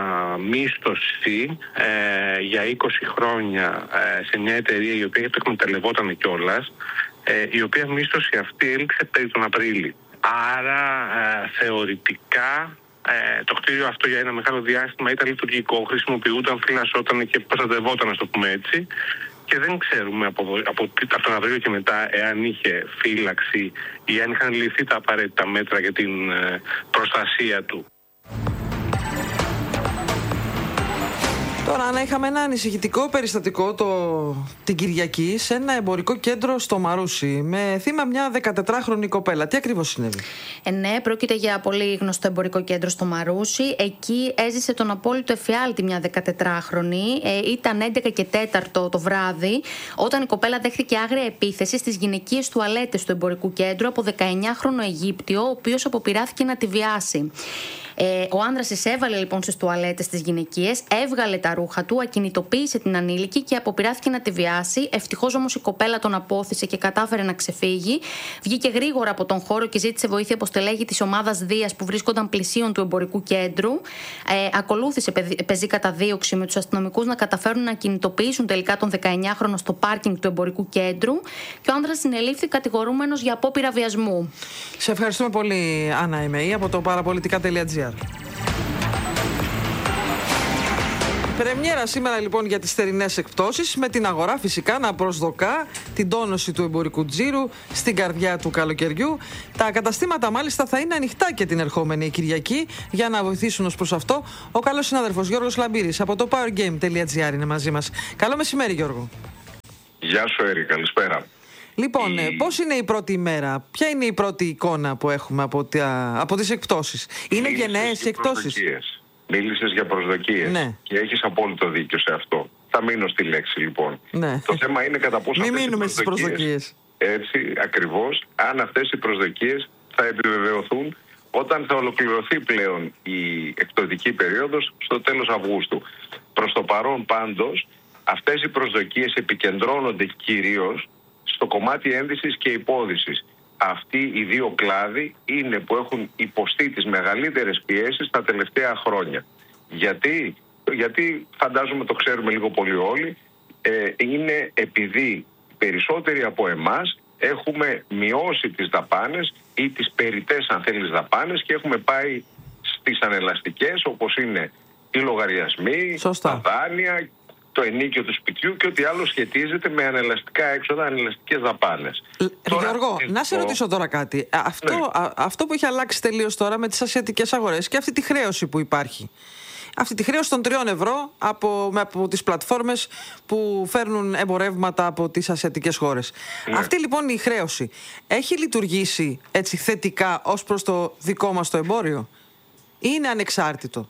S4: μίσθωση ε, για είκοσι χρόνια ε, σε μια εταιρεία η οποία το εκμεταλλευόταν κιόλας, ε, η οποία μίσθωση αυτή έληξε περί τον Απρίλη. Άρα ε, θεωρητικά ε, το κτίριο αυτό για ένα μεγάλο διάστημα ήταν λειτουργικό, χρησιμοποιούταν, φυλασσόταν και προστατευόταν, να το πούμε έτσι. Και δεν ξέρουμε από, από, από τον Απρίλιο και μετά εάν είχε φύλαξη ή αν είχαν ληφθεί τα απαραίτητα μέτρα για την ε, προστασία του.
S2: Τώρα, Άννα, είχαμε ένα ανησυχητικό περιστατικό το, την Κυριακή σε ένα εμπορικό κέντρο στο Μαρούσι με θύμα μια δεκατετράχρονη κοπέλα. Τι ακριβώς συνέβη?
S15: Ε, ναι, πρόκειται για πολύ γνωστό εμπορικό κέντρο στο Μαρούσι. Εκεί έζησε τον απόλυτο εφιάλτη μια δεκατετράχρονη. Ε, ήταν έντεκα και τέταρτο το βράδυ όταν η κοπέλα δέχθηκε άγρια επίθεση στις γυναικείες τουαλέτες του εμπορικού κέντρου από δεκαεννιάχρονο Αιγύπτιο, ο οποίος αποπειράθηκε να τη βιάσει. Ε, ο άνδρας εισέβαλε λοιπόν στις τουαλέτες της γυναικείας, έβγαλε τα ρούχα του, ακινητοποίησε την ανήλικη και αποπειράθηκε να τη βιάσει. Ευτυχώς όμως η κοπέλα τον απόθυσε και κατάφερε να ξεφύγει. Βγήκε γρήγορα από τον χώρο και ζήτησε βοήθεια από στελέχη της ομάδας Δίας που βρίσκονταν πλησίον του εμπορικού κέντρου. Ε, ακολούθησε πεζή καταδίωξη με τους αστυνομικούς να καταφέρουν να κινητοποιήσουν τελικά τον δεκαεννιάχρονο στο πάρκινγκ του εμπορικού κέντρου και ο άνδρας συνελήφθη κατηγορούμενος για απόπειρα βιασμού.
S2: Σε ευχαριστούμε πολύ, Άννα Εμεή, από το παραπολιτικά τελεία τζι άρ. Πρεμιέρα σήμερα λοιπόν για τις θερινές εκπτώσεις, με την αγορά φυσικά να προσδοκά την τόνωση του εμπορικού τζίρου στην καρδιά του καλοκαιριού. Τα καταστήματα μάλιστα θα είναι ανοιχτά και την ερχόμενη Κυριακή για να βοηθήσουν ως προς αυτό. Ο καλός συνάδελφος Γιώργος Λαμπύρης από το powergame τελεία τζι άρ είναι μαζί μας. Καλό μεσημέρι, Γιώργο.
S16: Γεια σου, Έρη, καλησπέρα.
S2: Λοιπόν, η... πώς είναι η πρώτη ημέρα, ποια είναι η πρώτη εικόνα που έχουμε από, τα... από τις εκπτώσεις? Είναι γενναίες οι εκπτώσεις?
S16: Μίλησες για προσδοκίες, ναι, και έχεις απόλυτο δίκιο σε αυτό. Θα μείνω στη λέξη λοιπόν.
S2: Ναι.
S16: Το θέμα είναι κατά πόσο
S2: Μην
S16: αυτές
S2: μείνουμε
S16: οι προσδοκίες,
S2: στις προσδοκίες.
S16: Έτσι ακριβώς, αν αυτές οι προσδοκίες θα επιβεβαιωθούν όταν θα ολοκληρωθεί πλέον η εκπτωτική περίοδος στο τέλος Αυγούστου. Προς το παρόν πάντως, αυτές οι προσδοκίες επικεντρώνονται κυρίως στο κομμάτι ένδυσης και υπόδυσης. Αυτοί οι δύο κλάδοι είναι που έχουν υποστεί τις μεγαλύτερες πιέσεις τα τελευταία χρόνια. Γιατί, γιατί φαντάζομαι το ξέρουμε λίγο πολύ όλοι, ε, είναι επειδή περισσότεροι από εμάς έχουμε μειώσει τις δαπάνες ή τις περιττές αν θέλεις δαπάνες και έχουμε πάει στις ανελαστικές όπως είναι οι λογαριασμοί, τα δάνεια, το ενίκιο του σπιτιού και ό,τι άλλο σχετίζεται με ανελαστικά έξοδα, ανελαστικές δαπάνες.
S2: Γιώργο, να σε ρωτήσω τώρα κάτι. Αυτό, ναι. α, αυτό που έχει αλλάξει τελείως τώρα με τις ασιατικές αγορές και αυτή τη χρέωση που υπάρχει. Αυτή τη χρέωση των τριών ευρώ από, από τις πλατφόρμες που φέρνουν εμπορεύματα από τις ασιατικές χώρες. Ναι. Αυτή λοιπόν η χρέωση έχει λειτουργήσει έτσι θετικά ως προς το δικό μας το εμπόριο ή είναι ανεξάρτητο?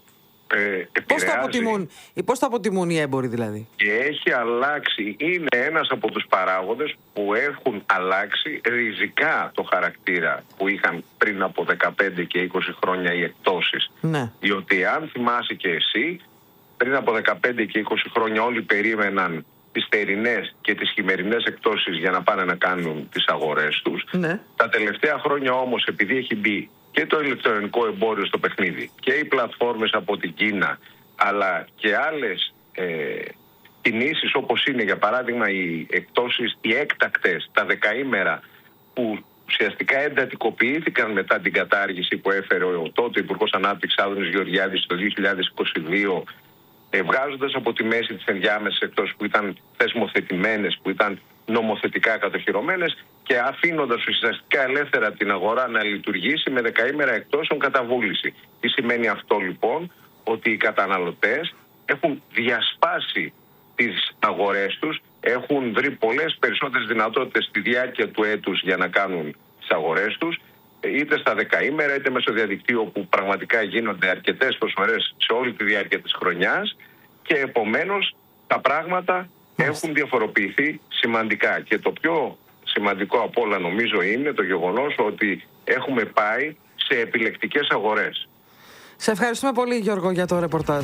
S16: Ε,
S2: πώς, θα αποτιμούν, πώς θα αποτιμούν οι έμποροι δηλαδή?
S16: Και έχει αλλάξει, είναι ένας από τους παράγοντες που έχουν αλλάξει ριζικά το χαρακτήρα που είχαν πριν από δεκαπέντε και είκοσι χρόνια οι εκπτώσεις.
S2: Ναι.
S16: Διότι αν θυμάσαι και εσύ, πριν από δεκαπέντε και είκοσι χρόνια όλοι περίμεναν τις θερινές και τις χειμερινές εκπτώσεις για να πάνε να κάνουν τις αγορές τους.
S2: Ναι.
S16: Τα τελευταία χρόνια όμως, επειδή έχει μπει και το ηλεκτρονικό εμπόριο στο παιχνίδι και οι πλατφόρμες από την Κίνα αλλά και άλλες ε, κινήσεις όπως είναι για παράδειγμα οι εκπτώσεις, οι έκτακτες, τα δεκαήμερα που ουσιαστικά εντατικοποιήθηκαν μετά την κατάργηση που έφερε ο τότε Υπουργός Ανάπτυξης Άδωνης Γεωργιάδης το δύο χιλιάδες είκοσι δύο, ε, βγάζοντας από τη μέση τις ενδιάμεσες εκπτώσεις που ήταν θεσμοθετημένες, που ήταν νομοθετικά κατοχυρωμένες και αφήνοντας ουσιαστικά ελεύθερα την αγορά να λειτουργήσει με δεκαήμερα εκτόσεων κατά βούληση. Τι σημαίνει αυτό λοιπόν? Ότι οι καταναλωτές έχουν διασπάσει τις αγορές τους, έχουν βρει πολλές περισσότερες δυνατότητες στη διάρκεια του έτους για να κάνουν τις αγορές τους, είτε στα δεκαήμερα είτε μέσω διαδικτύου όπου πραγματικά γίνονται αρκετές προσφορές σε όλη τη διάρκεια της χρονιάς και επομένως τα πράγματα έχουν διαφοροποιηθεί σημαντικά. Και το πιο σημαντικό από όλα νομίζω είναι το γεγονός ότι έχουμε πάει σε επιλεκτικές αγορές.
S2: Σε ευχαριστούμε πολύ Γιώργο για το ρεπορτάζ.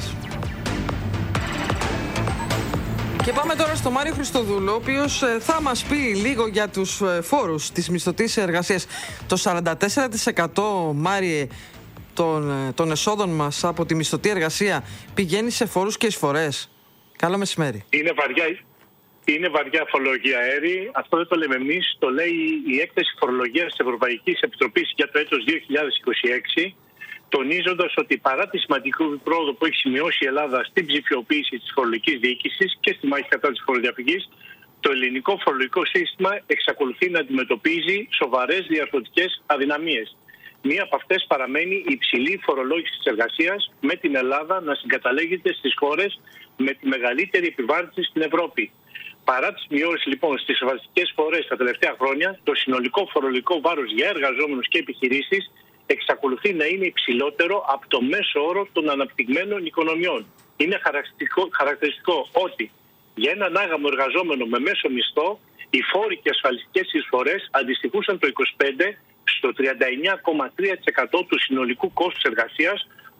S2: Και πάμε τώρα στο Μάριο Χριστοδούλο, ο οποίος θα μας πει λίγο για τους φόρους της μισθωτής εργασίας. Το σαράντα τέσσερα τοις εκατό, Μάριε, των, των εσόδων μας από τη μισθωτή εργασία πηγαίνει σε φόρους και εισφορές. Καλό μεσημέρι.
S17: Είναι βαριά, είναι βαριά φορολογία αέρη. Αυτό δεν το λέμε εμείς. Το λέει η έκθεση φορολογίας της Ευρωπαϊκής Επιτροπής για το έτος δύο χιλιάδες είκοσι έξι, τονίζοντας ότι παρά τη σημαντική πρόοδο που έχει σημειώσει η Ελλάδα στην ψηφιοποίηση της φορολογικής διοίκησης και στη μάχη κατά της φοροδιαφυγής, το ελληνικό φορολογικό σύστημα εξακολουθεί να αντιμετωπίζει σοβαρές διαρθρωτικές αδυναμίες. Μία από αυτές παραμένει η υψηλή φορολόγηση της εργασίας, με την Ελλάδα να συγκαταλέγεται στις χώρες με τη μεγαλύτερη επιβάρυνση στην Ευρώπη. Παρά τις μειώσεις λοιπόν στις βασικές φορές τα τελευταία χρόνια, το συνολικό φορολογικό βάρος για εργαζόμενους και επιχειρήσεις εξακολουθεί να είναι υψηλότερο από το μέσο όρο των αναπτυγμένων οικονομιών. Είναι χαρακτηριστικό, χαρακτηριστικό ότι για έναν άγαμο εργαζόμενο με μέσο μισθό, οι φόροι και ασφαλιστικές εισφορές αντιστοιχούσαν το είκοσι πέντε τοις εκατό στο τριάντα εννέα κόμμα τρία τοις εκατό του συνολικού κόστους εργασίας,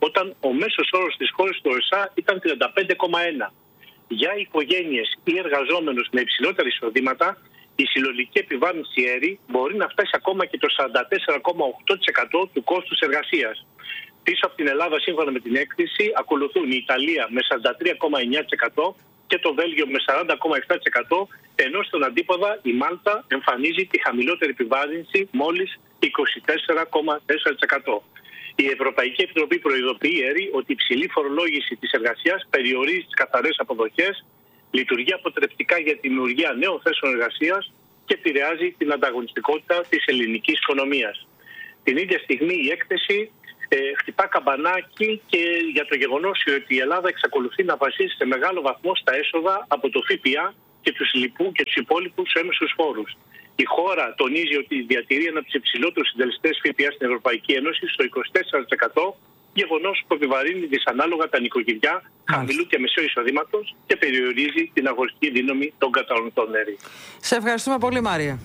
S17: όταν ο μέσος όρος της χώρας του Ο Ε Σ Α ήταν τριάντα πέντε κόμμα ένα. Για οικογένειες ή εργαζόμενους με υψηλότερα εισοδήματα, η συλλογική επιβάρυνση ΕΡΗ μπορεί να φτάσει ακόμα και το σαράντα τέσσερα κόμμα οκτώ τοις εκατό του κόστους εργασίας. Πίσω από την Ελλάδα, σύμφωνα με την έκθεση, ακολουθούν η Ιταλία με σαράντα τρία κόμμα εννιά τοις εκατό και το Βέλγιο με σαράντα κόμμα επτά τοις εκατό, ενώ στον αντίποδα η Μάλτα εμφανίζει τη χαμηλότερη επιβάρυνση μόλις είκοσι τέσσερα κόμμα τέσσερα τοις εκατό. Η Ευρωπαϊκή Επιτροπή προειδοποιεί ΕΡΗ ότι η υψηλή φορολόγηση της εργασίας περιορίζει τις καθαρές αποδοχές, λειτουργεί αποτρεπτικά για τη δημιουργία νέων θέσεων εργασίας και επηρεάζει την ανταγωνιστικότητα της ελληνικής οικονομίας. Την ίδια στιγμή η έκθεση ε, χτυπά καμπανάκι και για το γεγονός ότι η Ελλάδα εξακολουθεί να βασίζει σε μεγάλο βαθμό στα έσοδα από το ΦΠΑ και τους λοιπού και τους υπόλοιπους έμεσους φόρους. Η χώρα τονίζει ότι διατηρεί ένα από τους υψηλότερους συντελεστές ΦΠΑ στην Ευρωπαϊκή Ένωση στο είκοσι τέσσερα τοις εκατό, γεγονός που επιβαρύνει δυσανάλογα τα νοικοκυριά χαμηλού και μεσαίου εισοδήματος και περιορίζει την αγοραστική δύναμη των καταναλωτών.
S2: Σε ευχαριστούμε πολύ, Μάρια.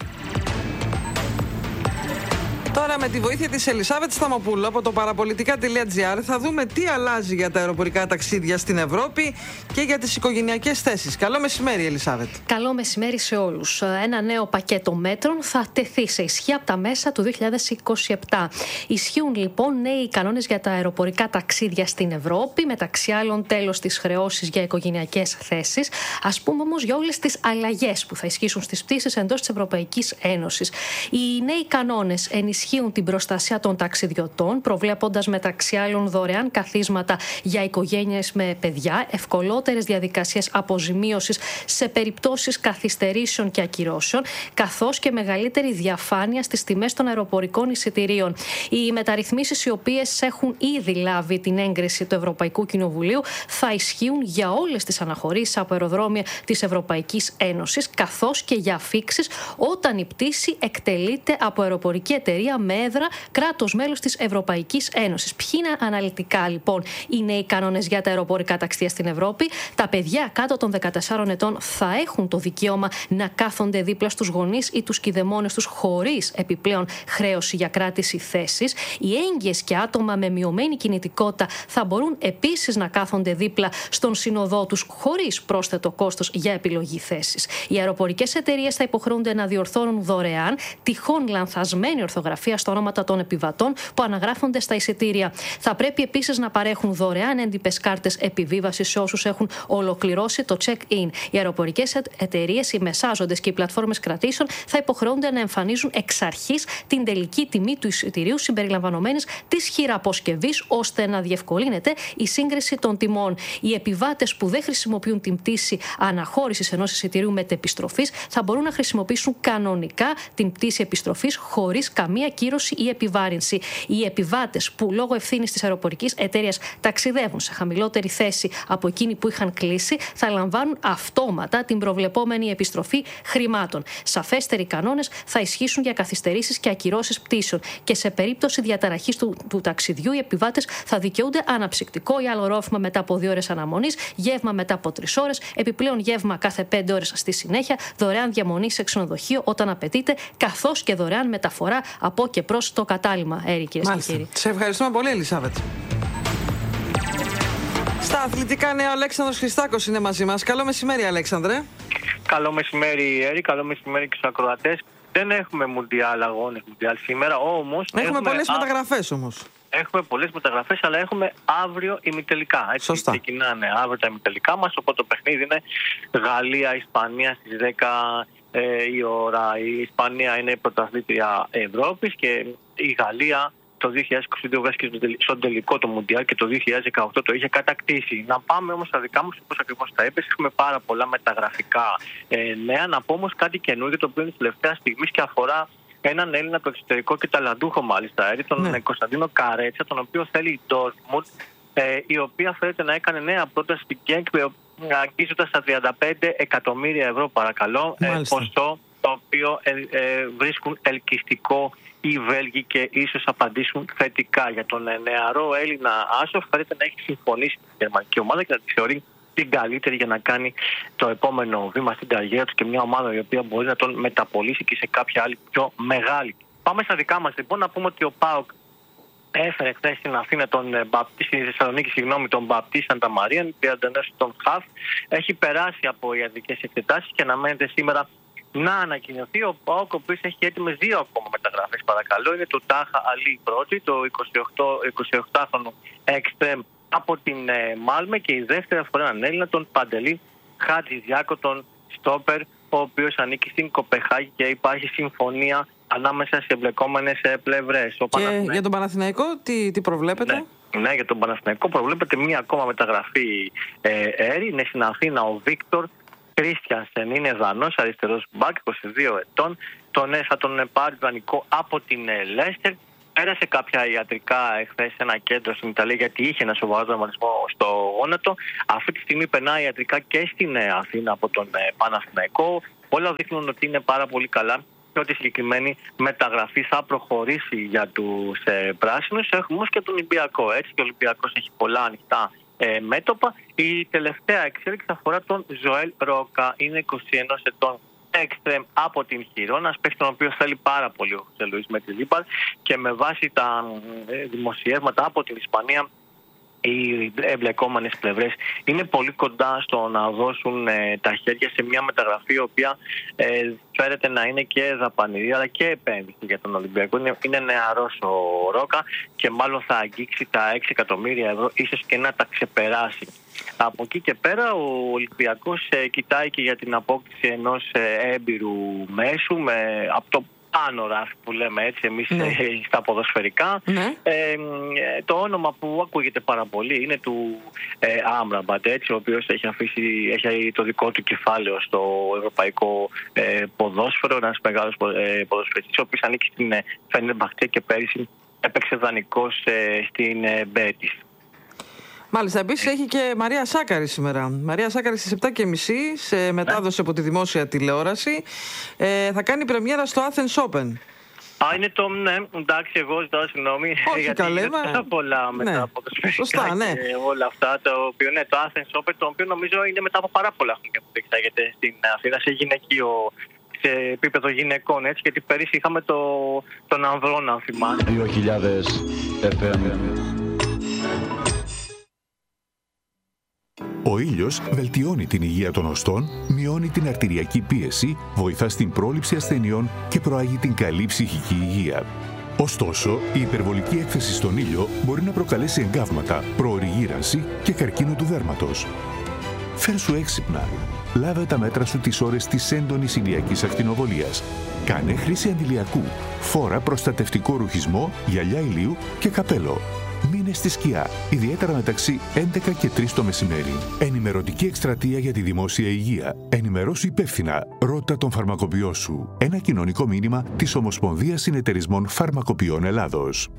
S2: Τώρα με τη βοήθεια της Ελισάβετ Σταμοπούλου από το παραπολιτικά τελεία τζι άρ θα δούμε τι αλλάζει για τα αεροπορικά ταξίδια στην Ευρώπη και για τις οικογενειακές θέσεις. Καλό μεσημέρι, Ελισάβετ.
S18: Καλό μεσημέρι σε όλους. Ένα νέο πακέτο μέτρων θα τεθεί σε ισχύ από τα μέσα του δύο χιλιάδες είκοσι επτά. Ισχύουν λοιπόν νέοι κανόνες για τα αεροπορικά ταξίδια στην Ευρώπη, μεταξύ άλλων τέλος της χρεώσης για οικογενειακές θέσεις. Ας πούμε όμως για όλες τις αλλαγές που θα ισχύσουν στις πτήσεις εντός της Ευρωπαϊκής Ένωσης. Οι νέοι κανόνες ενισχύουν την προστασία των ταξιδιωτών, προβλέποντας μεταξύ άλλων δωρεάν καθίσματα για οικογένειες με παιδιά, ευκολότερες διαδικασίες αποζημίωσης σε περιπτώσεις καθυστερήσεων και ακυρώσεων, καθώς και μεγαλύτερη διαφάνεια στις τιμές των αεροπορικών εισιτηρίων. Οι μεταρρυθμίσεις, οι οποίες έχουν ήδη λάβει την έγκριση του Ευρωπαϊκού Κοινοβουλίου, θα ισχύουν για όλες τις αναχωρήσεις από αεροδρόμια της Ευρωπαϊκής Ένωσης, καθώς και για αφίξεις όταν η πτήση εκτελείται από αεροπορική εταιρεία με έδρα κράτος μέλος της Ευρωπαϊκής Ένωσης. Ποιοι είναι αναλυτικά λοιπόν οι νέοι κανόνες για τα αεροπορικά ταξίδια στην Ευρώπη? Τα παιδιά κάτω των δεκατεσσάρων ετών θα έχουν το δικαίωμα να κάθονται δίπλα στους γονείς ή τους κηδεμόνες τους χωρίς επιπλέον χρέωση για κράτηση θέσης. Οι έγκυες και άτομα με μειωμένη κινητικότητα θα μπορούν επίσης να κάθονται δίπλα στον συνοδό τους χωρίς πρόσθετο κόστος για επιλογή θέσης. Οι αεροπορικές εταιρείες θα υποχρεούνται να διορθώνουν δωρεάν τυχόν λανθασμένη ορθογραφία στα ονόματα των επιβατών που αναγράφονται στα εισιτήρια. Θα πρέπει επίσης να παρέχουν δωρεάν έντυπες κάρτες επιβίβασης σε όσους έχουν ολοκληρώσει το check-in. Οι αεροπορικές εταιρείες, οι μεσάζοντες και οι πλατφόρμες κρατήσεων θα υποχρεούνται να εμφανίζουν εξ αρχής την τελική τιμή του εισιτηρίου συμπεριλαμβανομένης της χειραποσκευής, ώστε να διευκολύνεται η σύγκριση των τιμών. Οι επιβάτες που δεν χρησιμοποιούν την πτήση αναχώρησης ενός εισιτηρίου μετεπιστροφής θα μπορούν να χρησιμοποιήσουν κανονικά την πτήση επιστροφής χωρίς καμία κύρωση ή επιβάρυνση. Οι επιβάτες που λόγω ευθύνης της αεροπορικής εταιρείας ταξιδεύουν σε χαμηλότερη θέση από εκείνη που είχαν κλείσει θα λαμβάνουν αυτόματα την προβλεπόμενη επιστροφή χρημάτων. Σαφέστεροι κανόνες θα ισχύσουν για καθυστερήσεις και ακυρώσεις πτήσεων και σε περίπτωση διαταραχής του, του ταξιδιού οι επιβάτες θα δικαιούνται αναψυκτικό ή άλλο ρόφημα μετά από δύο ώρες αναμονής, γεύμα μετά από τρεις ώρες, επιπλέον γεύμα κάθε πέντε ώρες στη συνέχεια, δωρεάν διαμονή σε ξενοδοχείο όταν απαιτείται, καθώς και δωρεάν μεταφορά από και προς το κατάλημα. Έρη, κυρίες και κύριοι.
S2: Σε ευχαριστούμε πολύ, Ελισάβετ. Στα αθλητικά νέα, ο Αλέξανδρος Χριστάκος είναι μαζί μας. Καλό μεσημέρι, Αλέξανδρε.
S19: Καλό μεσημέρι, Έρη. Καλό μεσημέρι και στους ακροατές. Δεν έχουμε μουντιάλ αγώνες μουντιάλ σήμερα, όμως.
S2: Έχουμε, έχουμε πολλές α... μεταγραφές όμως.
S19: Έχουμε πολλές μεταγραφές, αλλά έχουμε αύριο ημιτελικά. Έτσι,
S2: σωστά.
S19: Ξεκινάνε αύριο τα ημιτελικά μας. Οπότε το παιχνίδι είναι Γαλλία-Ισπανία στις δέκα ε, η ώρα. Η Ισπανία είναι η πρωταθλήτρια Ευρώπης και η Γαλλία το δύο χιλιάδες είκοσι δύο βρέθηκε στον τελικό το Μουντιάλ και το δύο χιλιάδες δεκαοκτώ το είχε κατακτήσει. Να πάμε όμως στα δικά μας, όπως ακριβώς τα είπες, έχουμε πάρα πολλά μεταγραφικά ε, νέα. Να πω όμως κάτι καινούργιο, το οποίο είναι τελευταία στιγμή και αφορά έναν Έλληνα το εξωτερικό και ταλαντούχο μάλιστα, έρη, τον ναι. Κωνσταντίνο Καρέτσα, τον οποίο θέλει η Ντόρτμουντ, ε, η οποία φαίνεται να έκανε νέα πρόταση στην Γκένκ, αγγίζοντας τα τριάντα πέντε εκατομμύρια ευρώ, παρακαλώ, ε, ποσό το οποίο ε, ε, βρίσκουν ελκυστικό οι Βέλγοι και ίσως απαντήσουν θετικά. Για τον ε, νεαρό Έλληνα άσο φαίνεται να έχει συμφωνήσει με την γερμανική ομάδα και να τη θεωρεί την καλύτερη για να κάνει το επόμενο βήμα στην καριέρα του και μια ομάδα η οποία μπορεί να τον μεταπολίσει και σε κάποια άλλη πιο μεγάλη. Πάμε στα δικά μας λοιπόν, να πούμε ότι ο ΠΑΟΚ Έφερε χθες στην Αθήνα τον Μπαπτή, στη Θεσσαλονίκη, συγγνώμη, τον Μπαπτή Σαντα Μαρία, τριάντα ενός ετών χαφ. Έχει περάσει από ιατρικές εξετάσεις και αναμένεται σήμερα να ανακοινωθεί. Ο ΠΑΟΚ, ο οποίος έχει έτοιμες δύο ακόμα μεταγραφές, παρακαλώ. Είναι το Τάχα Αλή πρώτη, το εικοσιοκτάχρονο εξτρέμ από την ε, Μάλμε, και η δεύτερη αφορά έναν Έλληνα, τον Παντελή Χατζηδιάκο, τον στόπερ, ο οποίος ανήκει στην Κοπεχάγη και υπάρχει συμφωνία ανάμεσα σε εμπλεκόμενες πλευρές.
S2: Και Παναθηναϊκό... για τον Παναθηναϊκό τι, τι προβλέπετε?
S19: Ναι, ναι, για τον Παναθηναϊκό προβλέπεται μία ακόμα μεταγραφή ε, έρη. Είναι στην Αθήνα ο Βίκτορ Κρίστιανσεν, είναι Δανός, αριστερός μπακ, είκοσι δύο ετών. Τον θα τον πάρει δανεικό από την Λέστερ. Πέρασε κάποια ιατρικά εχθές σε ένα κέντρο στην Ιταλία, γιατί είχε ένα σοβαρό τραυματισμό στο γόνατο. Αυτή τη στιγμή περνάει ιατρικά και στην Αθήνα από τον Παναθηναϊκό. Όλα δείχνουν ότι είναι πάρα πολύ καλά και ότι η συγκεκριμένη μεταγραφή θα προχωρήσει για τους ε, πράσινους. Έχουμε όμως και τον Ολυμπιακό. Έτσι, και ο Ολυμπιακός έχει πολλά ανοιχτά ε, μέτωπα. Η τελευταία εξέλιξη αφορά τον Ζωέλ Ρόκα. Είναι είκοσι ένα ετών. Εξτρέμ από την Χιρόνα, παίκτη τον οποίο θέλει πάρα πολύ ο Χωσέ Λουίς με τη Λίπαρ, και με βάση τα ε, δημοσιεύματα από την Ισπανία, οι εμπλεκόμενες πλευρές είναι πολύ κοντά στο να δώσουν ε, τα χέρια σε μια μεταγραφή, η οποία ε, φέρεται να είναι και δαπανηρή αλλά και επένδυση για τον Ολυμπιακό. Είναι, είναι νεαρός ο Ρόκα και μάλλον θα αγγίξει τα έξι εκατομμύρια ευρώ, ίσως και να τα ξεπεράσει. Από εκεί και πέρα ο Ολυμπιακός ε, κοιτάει και για την απόκτηση ενός ε, έμπειρου μέσου με, από το πάνω ράφι που λέμε έτσι εμείς ναι. ε, στα ποδοσφαιρικά. Ναι. Ε, το όνομα που ακούγεται πάρα πολύ είναι του ε, Άμραμπατ, έτσι, ο οποίος έχει αφήσει έχει το δικό του κεφάλαιο στο ευρωπαϊκό ε, ποδόσφαιρο, ένας μεγάλος ε, ποδοσφαιριστής, ο οποίος ανήκει στην ε, Φενέρμπαχτσε και πέρυσι έπαιξε δανεικός ε, στην ε, Μπέτις.
S2: Μάλιστα, επίσης έχει και Μαρία Σάκαρη σήμερα. Μαρία Σάκαρη στις επτά και μισή σε μετάδοση από τη δημόσια τηλεόραση. Ε, θα κάνει πρεμιέρα στο Athens Open.
S19: Α, είναι το, ναι, εντάξει, εγώ ζητάω συγγνώμη.
S2: Όχι, καλέ, μα...
S19: πάρα πολλά μετά
S2: ναι.
S19: από το σφαιρικά
S2: Σωστά, ναι.
S19: και όλα αυτά, το οποίο, ναι, το Athens Open, το οποίο νομίζω είναι μετά από πάρα πολλά χρόνια που διεξάγεται στην Αθήνα σε γυναικείο, σε επίπεδο γυναικών, έτσι, γιατί πέρυσι είχαμε το, τον ανδρών, αν θυμάστε.
S9: δύο χιλιάδες εφ εμ.
S20: Ο ήλιος βελτιώνει την υγεία των οστών, μειώνει την αρτηριακή πίεση, βοηθά στην πρόληψη ασθενειών και προάγει την καλή ψυχική υγεία. Ωστόσο, η υπερβολική έκθεση στον ήλιο μπορεί να προκαλέσει εγκάβματα, προωρή γύρανση και καρκίνο του δέρματος. Φέρ' έξυπνα. Λάβε τα μέτρα σου τις ώρες της έντονης ηλιακής ακτινοβολίας. Κάνε χρήση αντιλιακού. Φόρα προστατευτικό ρουχισμό, γυαλιά ηλίου και καπέλο. Μείνε στη σκιά, ιδιαίτερα μεταξύ έντεκα και τρεις το μεσημέρι. Ενημερωτική εκστρατεία για τη δημόσια υγεία. Ενημερώσου υπεύθυνα. Ρώτα τον φαρμακοποιό σου. Ένα κοινωνικό μήνυμα της Ομοσπονδίας Συνεταιρισμών Φαρμακοποιών Ελλάδος.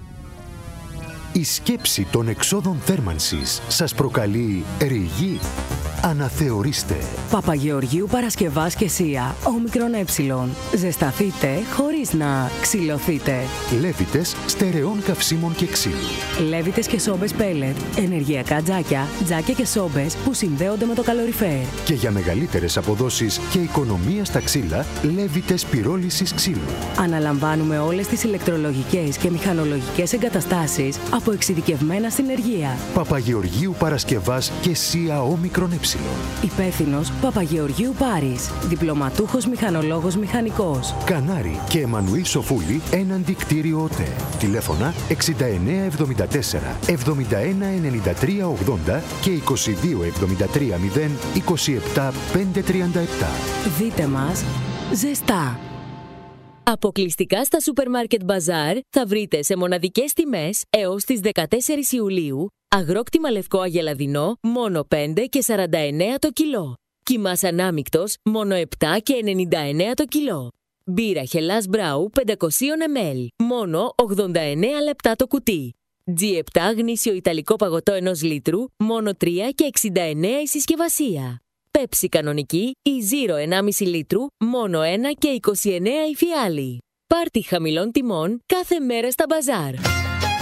S21: Η σκέψη των εξόδων θέρμανσης σας προκαλεί ρηγή. Αναθεωρήστε.
S22: Παπαγεωργίου Παρασκευάς και Σία, όμικρον ε. Ζεσταθείτε χωρίς να ξυλωθείτε.
S21: Λέβητες στερεών καυσίμων και ξύλου.
S22: Λέβητες και σόμπες πέλετ, ενεργειακά τζάκια, τζάκια και σόμπες που συνδέονται με το καλοριφέρ.
S21: Και για μεγαλύτερες αποδόσεις και οικονομία στα ξύλα, Λέβητες πυρόλησης ξύλου.
S22: Αναλαμβάνουμε όλες τις ηλεκτρολογικές και μηχανολογικές εγκαταστάσεις από εξειδικευμένα συνεργεία.
S21: Παπαγεωργίου Παρασκευάς και Σία όμικρον ε.
S22: Υπεύθυνος Παπαγεωργίου Πάρης. Διπλωματούχος μηχανολόγος μηχανικός.
S21: Κανάρη και Εμμανουήλ Σοφούλη έναντι κτίριο ΟΤΕ. Τηλέφωνα εξήντα εννέα εβδομήντα τέσσερα εβδομήντα ένα ενενήντα τρία ογδόντα και είκοσι δύο εβδομήντα τρία μηδέν είκοσι επτά πεντακόσια τριάντα επτά.
S22: Δείτε μας ζεστά.
S23: Αποκλειστικά στα Σούπερ Μάρκετ Μπαζάρ θα βρείτε σε μοναδικές τιμές έως τις δεκατέσσερις Ιουλίου αγρόκτημα λευκό αγελαδινό μόνο πέντε και σαράντα εννέα το κιλό. Κιμάς ανάμικτος μόνο επτά και ενενήντα εννέα το κιλό. Μπύρα Χελάς Μπράου πεντακόσια μιλιλίτρα μόνο ογδόντα εννέα λεπτά το κουτί. τζι επτά γνήσιο ιταλικό παγωτό ενός λίτρου μόνο τρία και εξήντα εννέα η συσκευασία. Πέψη κανονική ή Zero ενάμιση λίτρου μόνο ένα και είκοσι εννέα η φιάλη. Πάρτι χαμηλών τιμών κάθε μέρα στα μπαζάρ.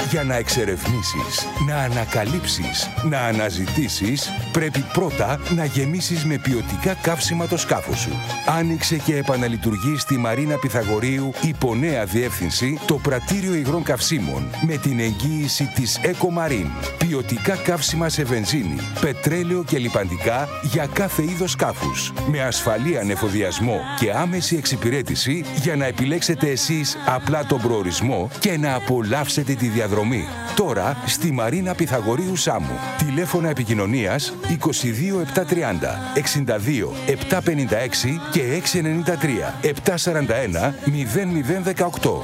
S3: Για να εξερευνήσεις, να ανακαλύψεις, να αναζητήσεις, πρέπει πρώτα να γεμίσεις με ποιοτικά καύσιμα το σκάφος σου. Άνοιξε και επαναλειτουργεί στη Μαρίνα Πυθαγορείου υπό νέα διεύθυνση το πρατήριο υγρών καυσίμων με την εγγύηση της EcoMarine. Ποιοτικά καύσιμα σε βενζίνη, πετρέλαιο και λιπαντικά για κάθε είδος σκάφους. Με ασφαλή ανεφοδιασμό και άμεση εξυπηρέτηση για να επιλέξετε εσείς απλά τον προορισμό και να απολαύσετε τη διαδρομή. Τώρα στη Μαρίνα Πυθαγορείου Σάμου. Τηλέφωνα επικοινωνίας είκοσι δύο επτακόσια τριάντα εξήντα δύο επτακόσια πενήντα έξι και εξακόσια ενενήντα τρία επτακόσια σαράντα ένα μηδέν μηδέν δεκαοκτώ.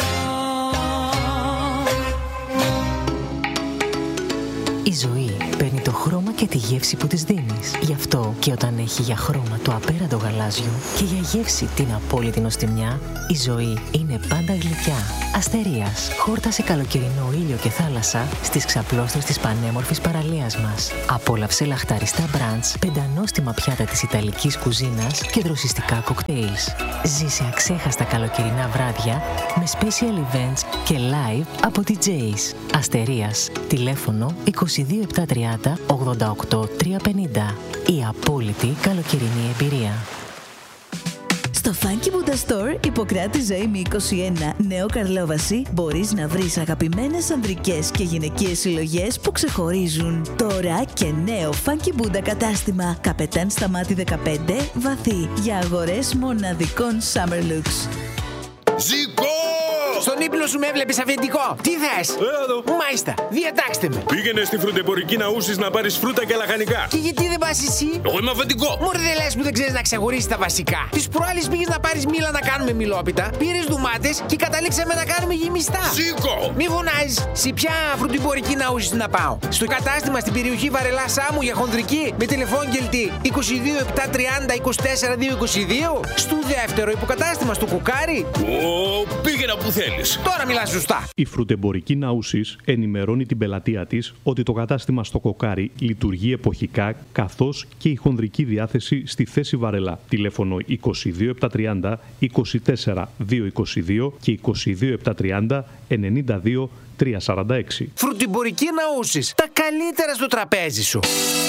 S22: Η ζωή παίρνει το χρώμα και τη γεύση που της δίνεις. Γι' αυτό και όταν έχει για χρώμα το απέραντο γαλάζιο και για γεύση την απόλυτη νοστιμιά, η ζωή είναι πάντα γλυκιά. Αστερίας. Χόρτασε καλοκαιρινό ήλιο και θάλασσα στις ξαπλώστρες της πανέμορφης παραλίας μας. Απόλαυσε λαχταριστά μπραντς, πεντανόστιμα πιάτα της ιταλικής κουζίνας και δροσιστικά κοκτέιλς. Ζήσε αξέχαστα καλοκαιρινά βράδια με special events και live από ντι τζέις. Αστερίας. Τηλέφωνο είκοσι δύο επτακόσια τριάντα ογδόντα οκτώ τριακόσια πενήντα. Η απόλυτη καλοκαιρινή εμπειρία.
S5: Στο Funky Buddha Store, Ιπποκράτη Ζωήμη είκοσι ένα, Νέο Καρλόβαση, μπορείς να βρεις αγαπημένες ανδρικές και γυναικείες συλλογές που ξεχωρίζουν. Τώρα και νέο Funky Buddha κατάστημα, Καπετάν Σταμάτη δεκαπέντε, Βαθύ, για αγορές μοναδικών summer looks.
S7: Ζήκω!
S24: Στον ύπνο σου με έβλεπες αφεντικό. Τι θες?
S7: Εδώ.
S24: Μάλιστα, διατάξτε με.
S7: Πήγαινε στη φρουτεμπορική Ναούσης να πάρεις φρούτα και λαχανικά.
S24: Και γιατί δεν πας εσύ?
S7: Εγώ είμαι αφεντικό.
S24: Μωρέ, δεν λες που δεν ξέρεις να ξεχωρίσεις τα βασικά. Τις προάλλες πήγες να πάρεις μήλα να κάνουμε μιλόπιτα, πήρες ντουμάτες και καταλήξαμε να κάνουμε γεμιστά.
S7: Σήκω!
S24: Μη φωνάζεις. Σε ποια φρουτεμπορική Ναούσης να πάω? Στο κατάστημα στην περιοχή Βαρελά Σάμου για χονδρική με τηλεφώνγελτη είκοσι δύο επτακόσια τριάντα είκοσι τέσσερα διακόσια είκοσι δύο. Στο δεύτερο υποκατάστημα στο Κουκάρι.
S7: Ω, πήγαινα που θέλεις.
S24: Τώρα μιλάς σωστά.
S25: Η φρουτεμπορική Ναούσης ενημερώνει την πελατεία της ότι το κατάστημα στο Κοκάρι λειτουργεί εποχικά, καθώς και η χονδρική διάθεση στη θέση Βαρελά. Τηλέφωνο είκοσι δύο επτακόσια τριάντα είκοσι τέσσερα διακόσια είκοσι δύο και είκοσι δύο επτακόσια τριάντα ενενήντα δύο τριακόσια σαράντα έξι.
S24: Φρουτεμπορική Ναούσης. Τα καλύτερα στο τραπέζι σου.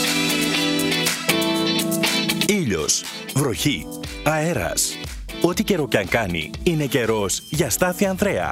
S26: Ήλιος, βροχή, αέρας. Ό,τι καιρό κι αν κάνει, είναι καιρός για Στάθη Ανδρέα.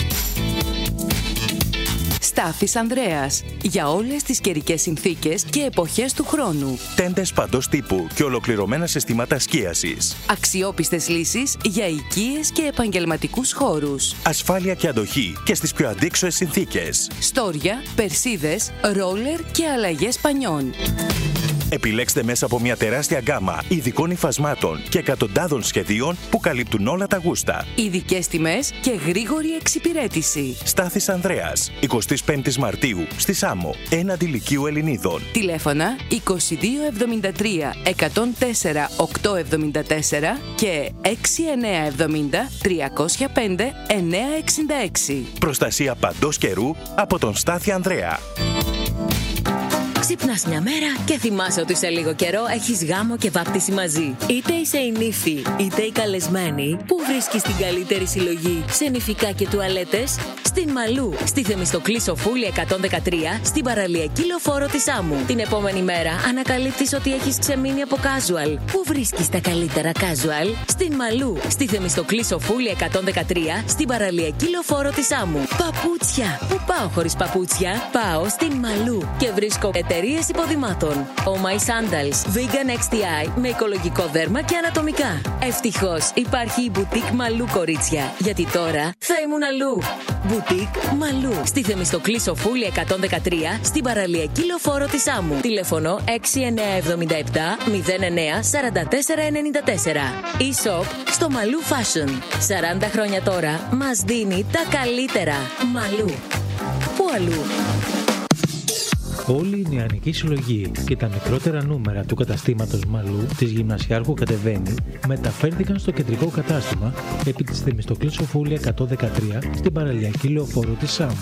S22: Στάθης Ανδρέας. Για όλες τις καιρικές συνθήκες και εποχές του χρόνου.
S26: Τέντες παντός τύπου και ολοκληρωμένα συστήματα σκίασης.
S22: Αξιόπιστες λύσεις για οικίες και επαγγελματικούς χώρους.
S26: Ασφάλεια και αντοχή και στις πιο αντίξωες συνθήκες.
S22: Στόρια, περσίδες, ρόλερ και αλλαγές πανιών.
S26: Επιλέξτε μέσα από μια τεράστια γκάμα ειδικών υφασμάτων και εκατοντάδων σχεδίων που καλύπτουν όλα τα γούστα.
S22: Ειδικές τιμές και γρήγορη εξυπηρέτηση.
S26: Στάθης Ανδρέας, εικοστή πέμπτη Μαρτίου, στη Σάμο, έναντι Λυκείου Ελληνίδων.
S22: Τηλέφωνα είκοσι δύο εβδομήντα τρία εκατόν τέσσερα οκτακόσια εβδομήντα τέσσερα και έξι εννιά εβδομήντα τριακόσια πέντε εννιακόσια εξήντα έξι.
S26: Προστασία παντός καιρού από τον Στάθη Ανδρέα.
S23: Ξυπνάς μια μέρα και θυμάσαι ότι σε λίγο καιρό έχεις γάμο και βάπτιση μαζί. Είτε είσαι η νύφη, είτε η καλεσμένη, που βρίσκεις την καλύτερη συλλογή σε νηφικά και τουαλέτες? Στην Μαλού, στη Θεμιστοκλή Σοφούλη εκατόν δεκατρία, στην παραλιακή λεωφόρο της Άμμου. Την επόμενη μέρα ανακαλύπτεις ότι έχεις ξεμείνει από casual. Πού βρίσκεις τα καλύτερα casual? Στην Μαλού, στη Θεμιστοκλή Σοφούλη εκατόν δεκατρία, στην παραλιακή λεωφόρο της Άμμου. Παπούτσια. Πού πάω χωρίς παπούτσια? Πάω στην Μαλού και βρίσκω εταιρείες υποδημάτων. Oh My Sandals, Vegan εξ τι άι με οικολογικό δέρμα και ανατομικά. Ευτυχώς υπάρχει η Boutique Μαλού, κορίτσια, γιατί τώρα θα ήμουν αλλού. Boutique Μαλού, στη Θεμιστοκλή Σοφούλη εκατόν δεκατρία, στην παραλιακή λεωφόρο της Άμμου. Τηλέφωνο έξι εννιά εβδομήντα επτά μηδέν εννιά σαράντα τέσσερα ενενήντα τέσσερα. E-shop στο Μαλού Fashion. σαράντα χρόνια τώρα μας δίνει τα καλύτερα. Μαλού. Πού αλλού?
S27: Όλη η νεανική συλλογή και τα μικρότερα νούμερα του καταστήματος Μαλού της Γυμνασιάρχου Κατεβαίνει μεταφέρθηκαν στο κεντρικό κατάστημα επί της Θεμιστοκλής Σοφούλη εκατόν δεκατρία στην παραλιακή λεωφόρο της Σάμου.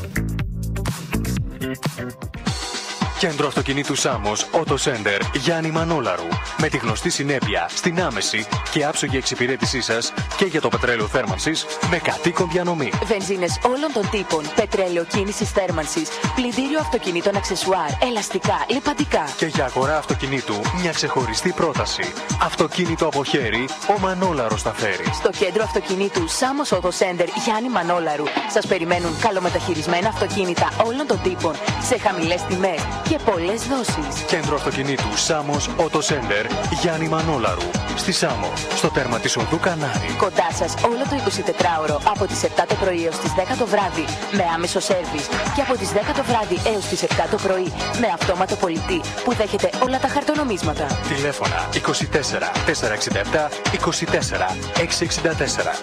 S28: Κέντρο αυτοκινήτου Σάμος, Auto Center, Γιάννη Μανόλαρου.
S1: Με τη γνωστή συνέπεια στην άμεση και άψογη εξυπηρέτησή σας και για το πετρέλαιο θέρμανσης με κατοίκον διανομή.
S6: Βενζίνες όλων των τύπων, πετρέλαιο κίνησης θέρμανσης, πλυντήριο αυτοκινήτων αξεσουάρ, ελαστικά, λιπαντικά.
S1: Και για αγορά αυτοκινήτου μια ξεχωριστή πρόταση. Αυτοκίνητο από χέρι, ο Μανόλαρος τα φέρει.
S6: Στο κέντρο αυτοκινήτου Σάμος Auto Center Γιάννη Μανόλαρου σας περιμένουν καλομεταχειρισμένα αυτοκίνητα όλων των τύπων σε χαμηλές τιμές και πολλές δόσεις.
S1: Κέντρο αυτοκινήτου Σάμος Auto Center Γιάννη Μανόλαρου. Στη Σάμο, στο τέρμα της οδού Κανάρη.
S6: Κοντά σας όλο το εικοσιτετράωρο από τις επτά το πρωί έως τις δέκα το βράδυ με άμεσο σέρβις και από τις δέκα το βράδυ έως τις επτά το πρωί με αυτόματο πολιτή που δέχεται όλα τα χαρτονομίσματα.
S1: Τηλέφωνα είκοσι τέσσερα τετρακόσια εξήντα επτά είκοσι τέσσερα εξακόσια εξήντα τέσσερα.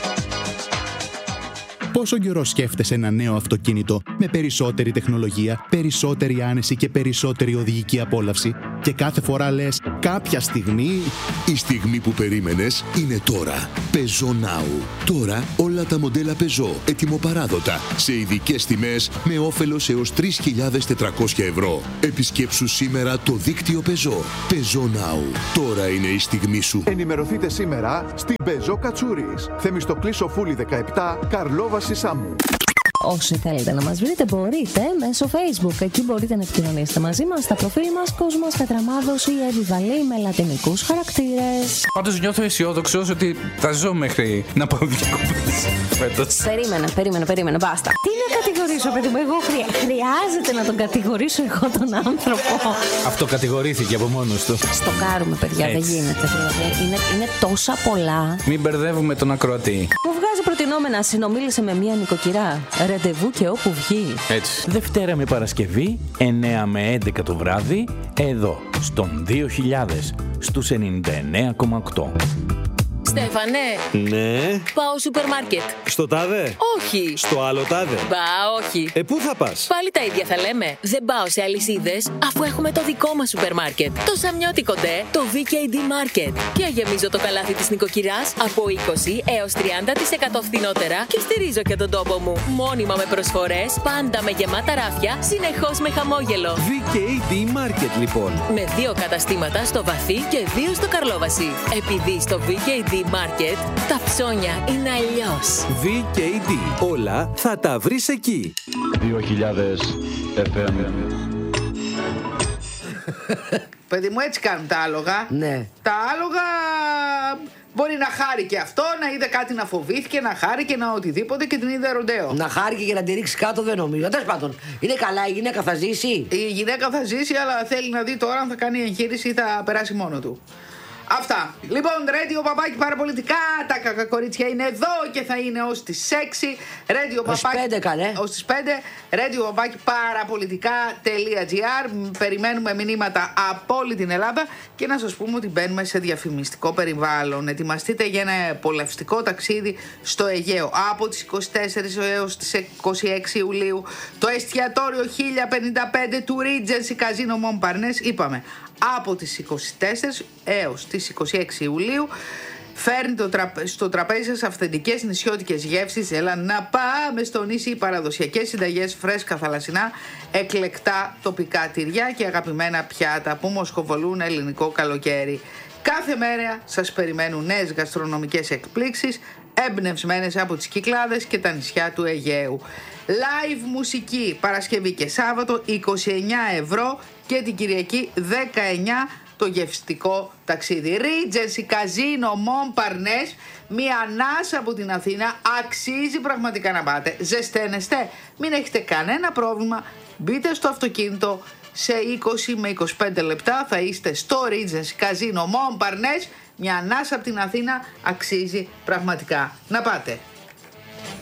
S8: Πόσο καιρό σκέφτεσαι ένα νέο αυτοκίνητο με περισσότερη τεχνολογία, περισσότερη άνεση και περισσότερη οδηγική απόλαυση και κάθε φορά λες κάποια στιγμή...
S10: Η στιγμή που περίμενες είναι τώρα. Peugeot Now. Τώρα όλα τα μοντέλα Peugeot ετοιμοπαράδοτα σε ειδικές τιμές με όφελος έως τρεις χιλιάδες τετρακόσια ευρώ. Επισκέψου σήμερα το δίκτυο Peugeot. Peugeot Now. Τώρα είναι η στιγμή σου.
S11: Ενημερωθείτε σήμερα στην Peugeot Κατσούρης. Θεμιστοκλή Σοφούλη δεκαεπτά, Καρλόβαση Σάμου.
S12: Όσοι θέλετε να μας βρείτε μπορείτε μέσω Facebook. Εκεί μπορείτε να επικοινωνήσετε μαζί μας στα προφίλ μας Κόσμος Κατραμάδος ή Εβιβαλή με λατινικούς χαρακτήρες.
S13: Πάντως νιώθω αισιόδοξος ότι θα ζω μέχρι να πάω διακοπές φέτος.
S12: Περίμενε, περίμενε, περίμενε, μπάστα. Τι να κατηγορήσω, παιδί μου, εγώ χρεια... χρειάζεται να τον κατηγορήσω εγώ τον άνθρωπο.
S13: Αυτό κατηγορήθηκε από μόνος του.
S12: Στο κάρουμε, παιδιά, έτσι. Δεν γίνεται. Δηλαδή, είναι, είναι τόσα πολλά.
S13: Μην μπερδεύουμε τον ακροατή.
S12: Μου βγάζει προτινόμενα, συνομίλησε με μία νοικοκυρά. Ραντεβού και όπου βγει.
S13: Έτσι. Δευτέρα με Παρασκευή, εννέα με έντεκα το βράδυ, εδώ, στον δύο χιλιάδες, στους ενενήντα εννέα κόμμα οκτώ.
S23: Στέφανε.
S28: Ναι.
S23: Πάω σούπερ μάρκετ.
S28: Στο τάδε.
S23: Όχι.
S28: Στο άλλο τάδε.
S23: Μπα, όχι.
S28: Ε, πού θα πας?
S23: Πάλι τα ίδια θα λέμε. Δεν πάω σε αλυσίδες, αφού έχουμε το δικό μας σούπερ μάρκετ. Το Σαμιώτικο ντε, το βι κέι ντι Market. Και γεμίζω το καλάθι της νοικοκυράς από είκοσι έως τριάντα τοις εκατό φθηνότερα και στηρίζω και τον τόπο μου. Μόνιμα με προσφορές, πάντα με γεμάτα ράφια, συνεχώς με χαμόγελο.
S28: βι κέι ντι Market, λοιπόν.
S23: Με δύο καταστήματα στο Βαθύ και δύο στο Καρλόβαση. Επειδή στο βι κέι ντι Market τα ψώνια είναι αλλιώς.
S28: βι κέι ντι. Όλα θα τα βρεις εκεί.
S9: δύο χιλιάδες εφ εμ.
S29: Παιδί μου, έτσι κάνουν τα άλογα.
S30: Ναι.
S29: Τα άλογα μπορεί να χάρει και αυτό, να είδε κάτι να φοβήθηκε, να χάρει και να οτιδήποτε και την είδε ροντέο.
S30: Να χάρηκε και να τη ρίξει κάτω δεν νομίζω. Τέλος πάντων, είναι καλά, η γυναίκα θα ζήσει.
S29: Η γυναίκα θα ζήσει, αλλά θέλει να δει τώρα αν θα κάνει εγχείρηση ή θα περάσει μόνο του. Αυτά. Λοιπόν, Radio Παπάκι Παραπολιτικά. Τα κακακορίτσια είναι εδώ και θα είναι ως τις έξι. Radio Παπάκι.
S30: πέντε καλέ.
S29: Ως τις πέντε. Radio Παπάκι Παραπολιτικά.gr. Περιμένουμε μηνύματα από όλη την Ελλάδα και να σας πούμε ότι μπαίνουμε σε διαφημιστικό περιβάλλον. Ετοιμαστείτε για ένα πολευστικό ταξίδι στο Αιγαίο από τις είκοσι τέσσερις έως τις είκοσι έξι Ιουλίου. Το εστιατόριο χίλια πενήντα πέντε του Regency Casino Montparnasse, είπαμε, από τις είκοσι τέσσερις έως τις είκοσι έξι Ιουλίου φέρνει το τραπέ... στο τραπέζι σας αυθεντικές νησιώτικες γεύσεις. Έλα να πάμε στο νησί, παραδοσιακές συνταγές, φρέσκα θαλασσινά, εκλεκτά τοπικά τυριά και αγαπημένα πιάτα που μοσχοβολούν ελληνικό καλοκαίρι. Κάθε μέρα σας περιμένουν νέες γαστρονομικές εκπλήξεις εμπνευσμένες από τις Κυκλάδες και τα νησιά του Αιγαίου. Live μουσική Παρασκευή και Σάββατο είκοσι εννέα ευρώ και την Κυριακή δεκαεννέα το γευστικό ταξίδι. Regency Casino Montparnasse, μία ανάσα από την Αθήνα, αξίζει πραγματικά να πάτε. Ζεσταίνεστε, μην έχετε κανένα πρόβλημα, μπείτε στο αυτοκίνητο, σε είκοσι με είκοσι πέντε λεπτά θα είστε στο Regency Casino Montparnasse. Μια ανάσα από την Αθήνα αξίζει πραγματικά να πάτε.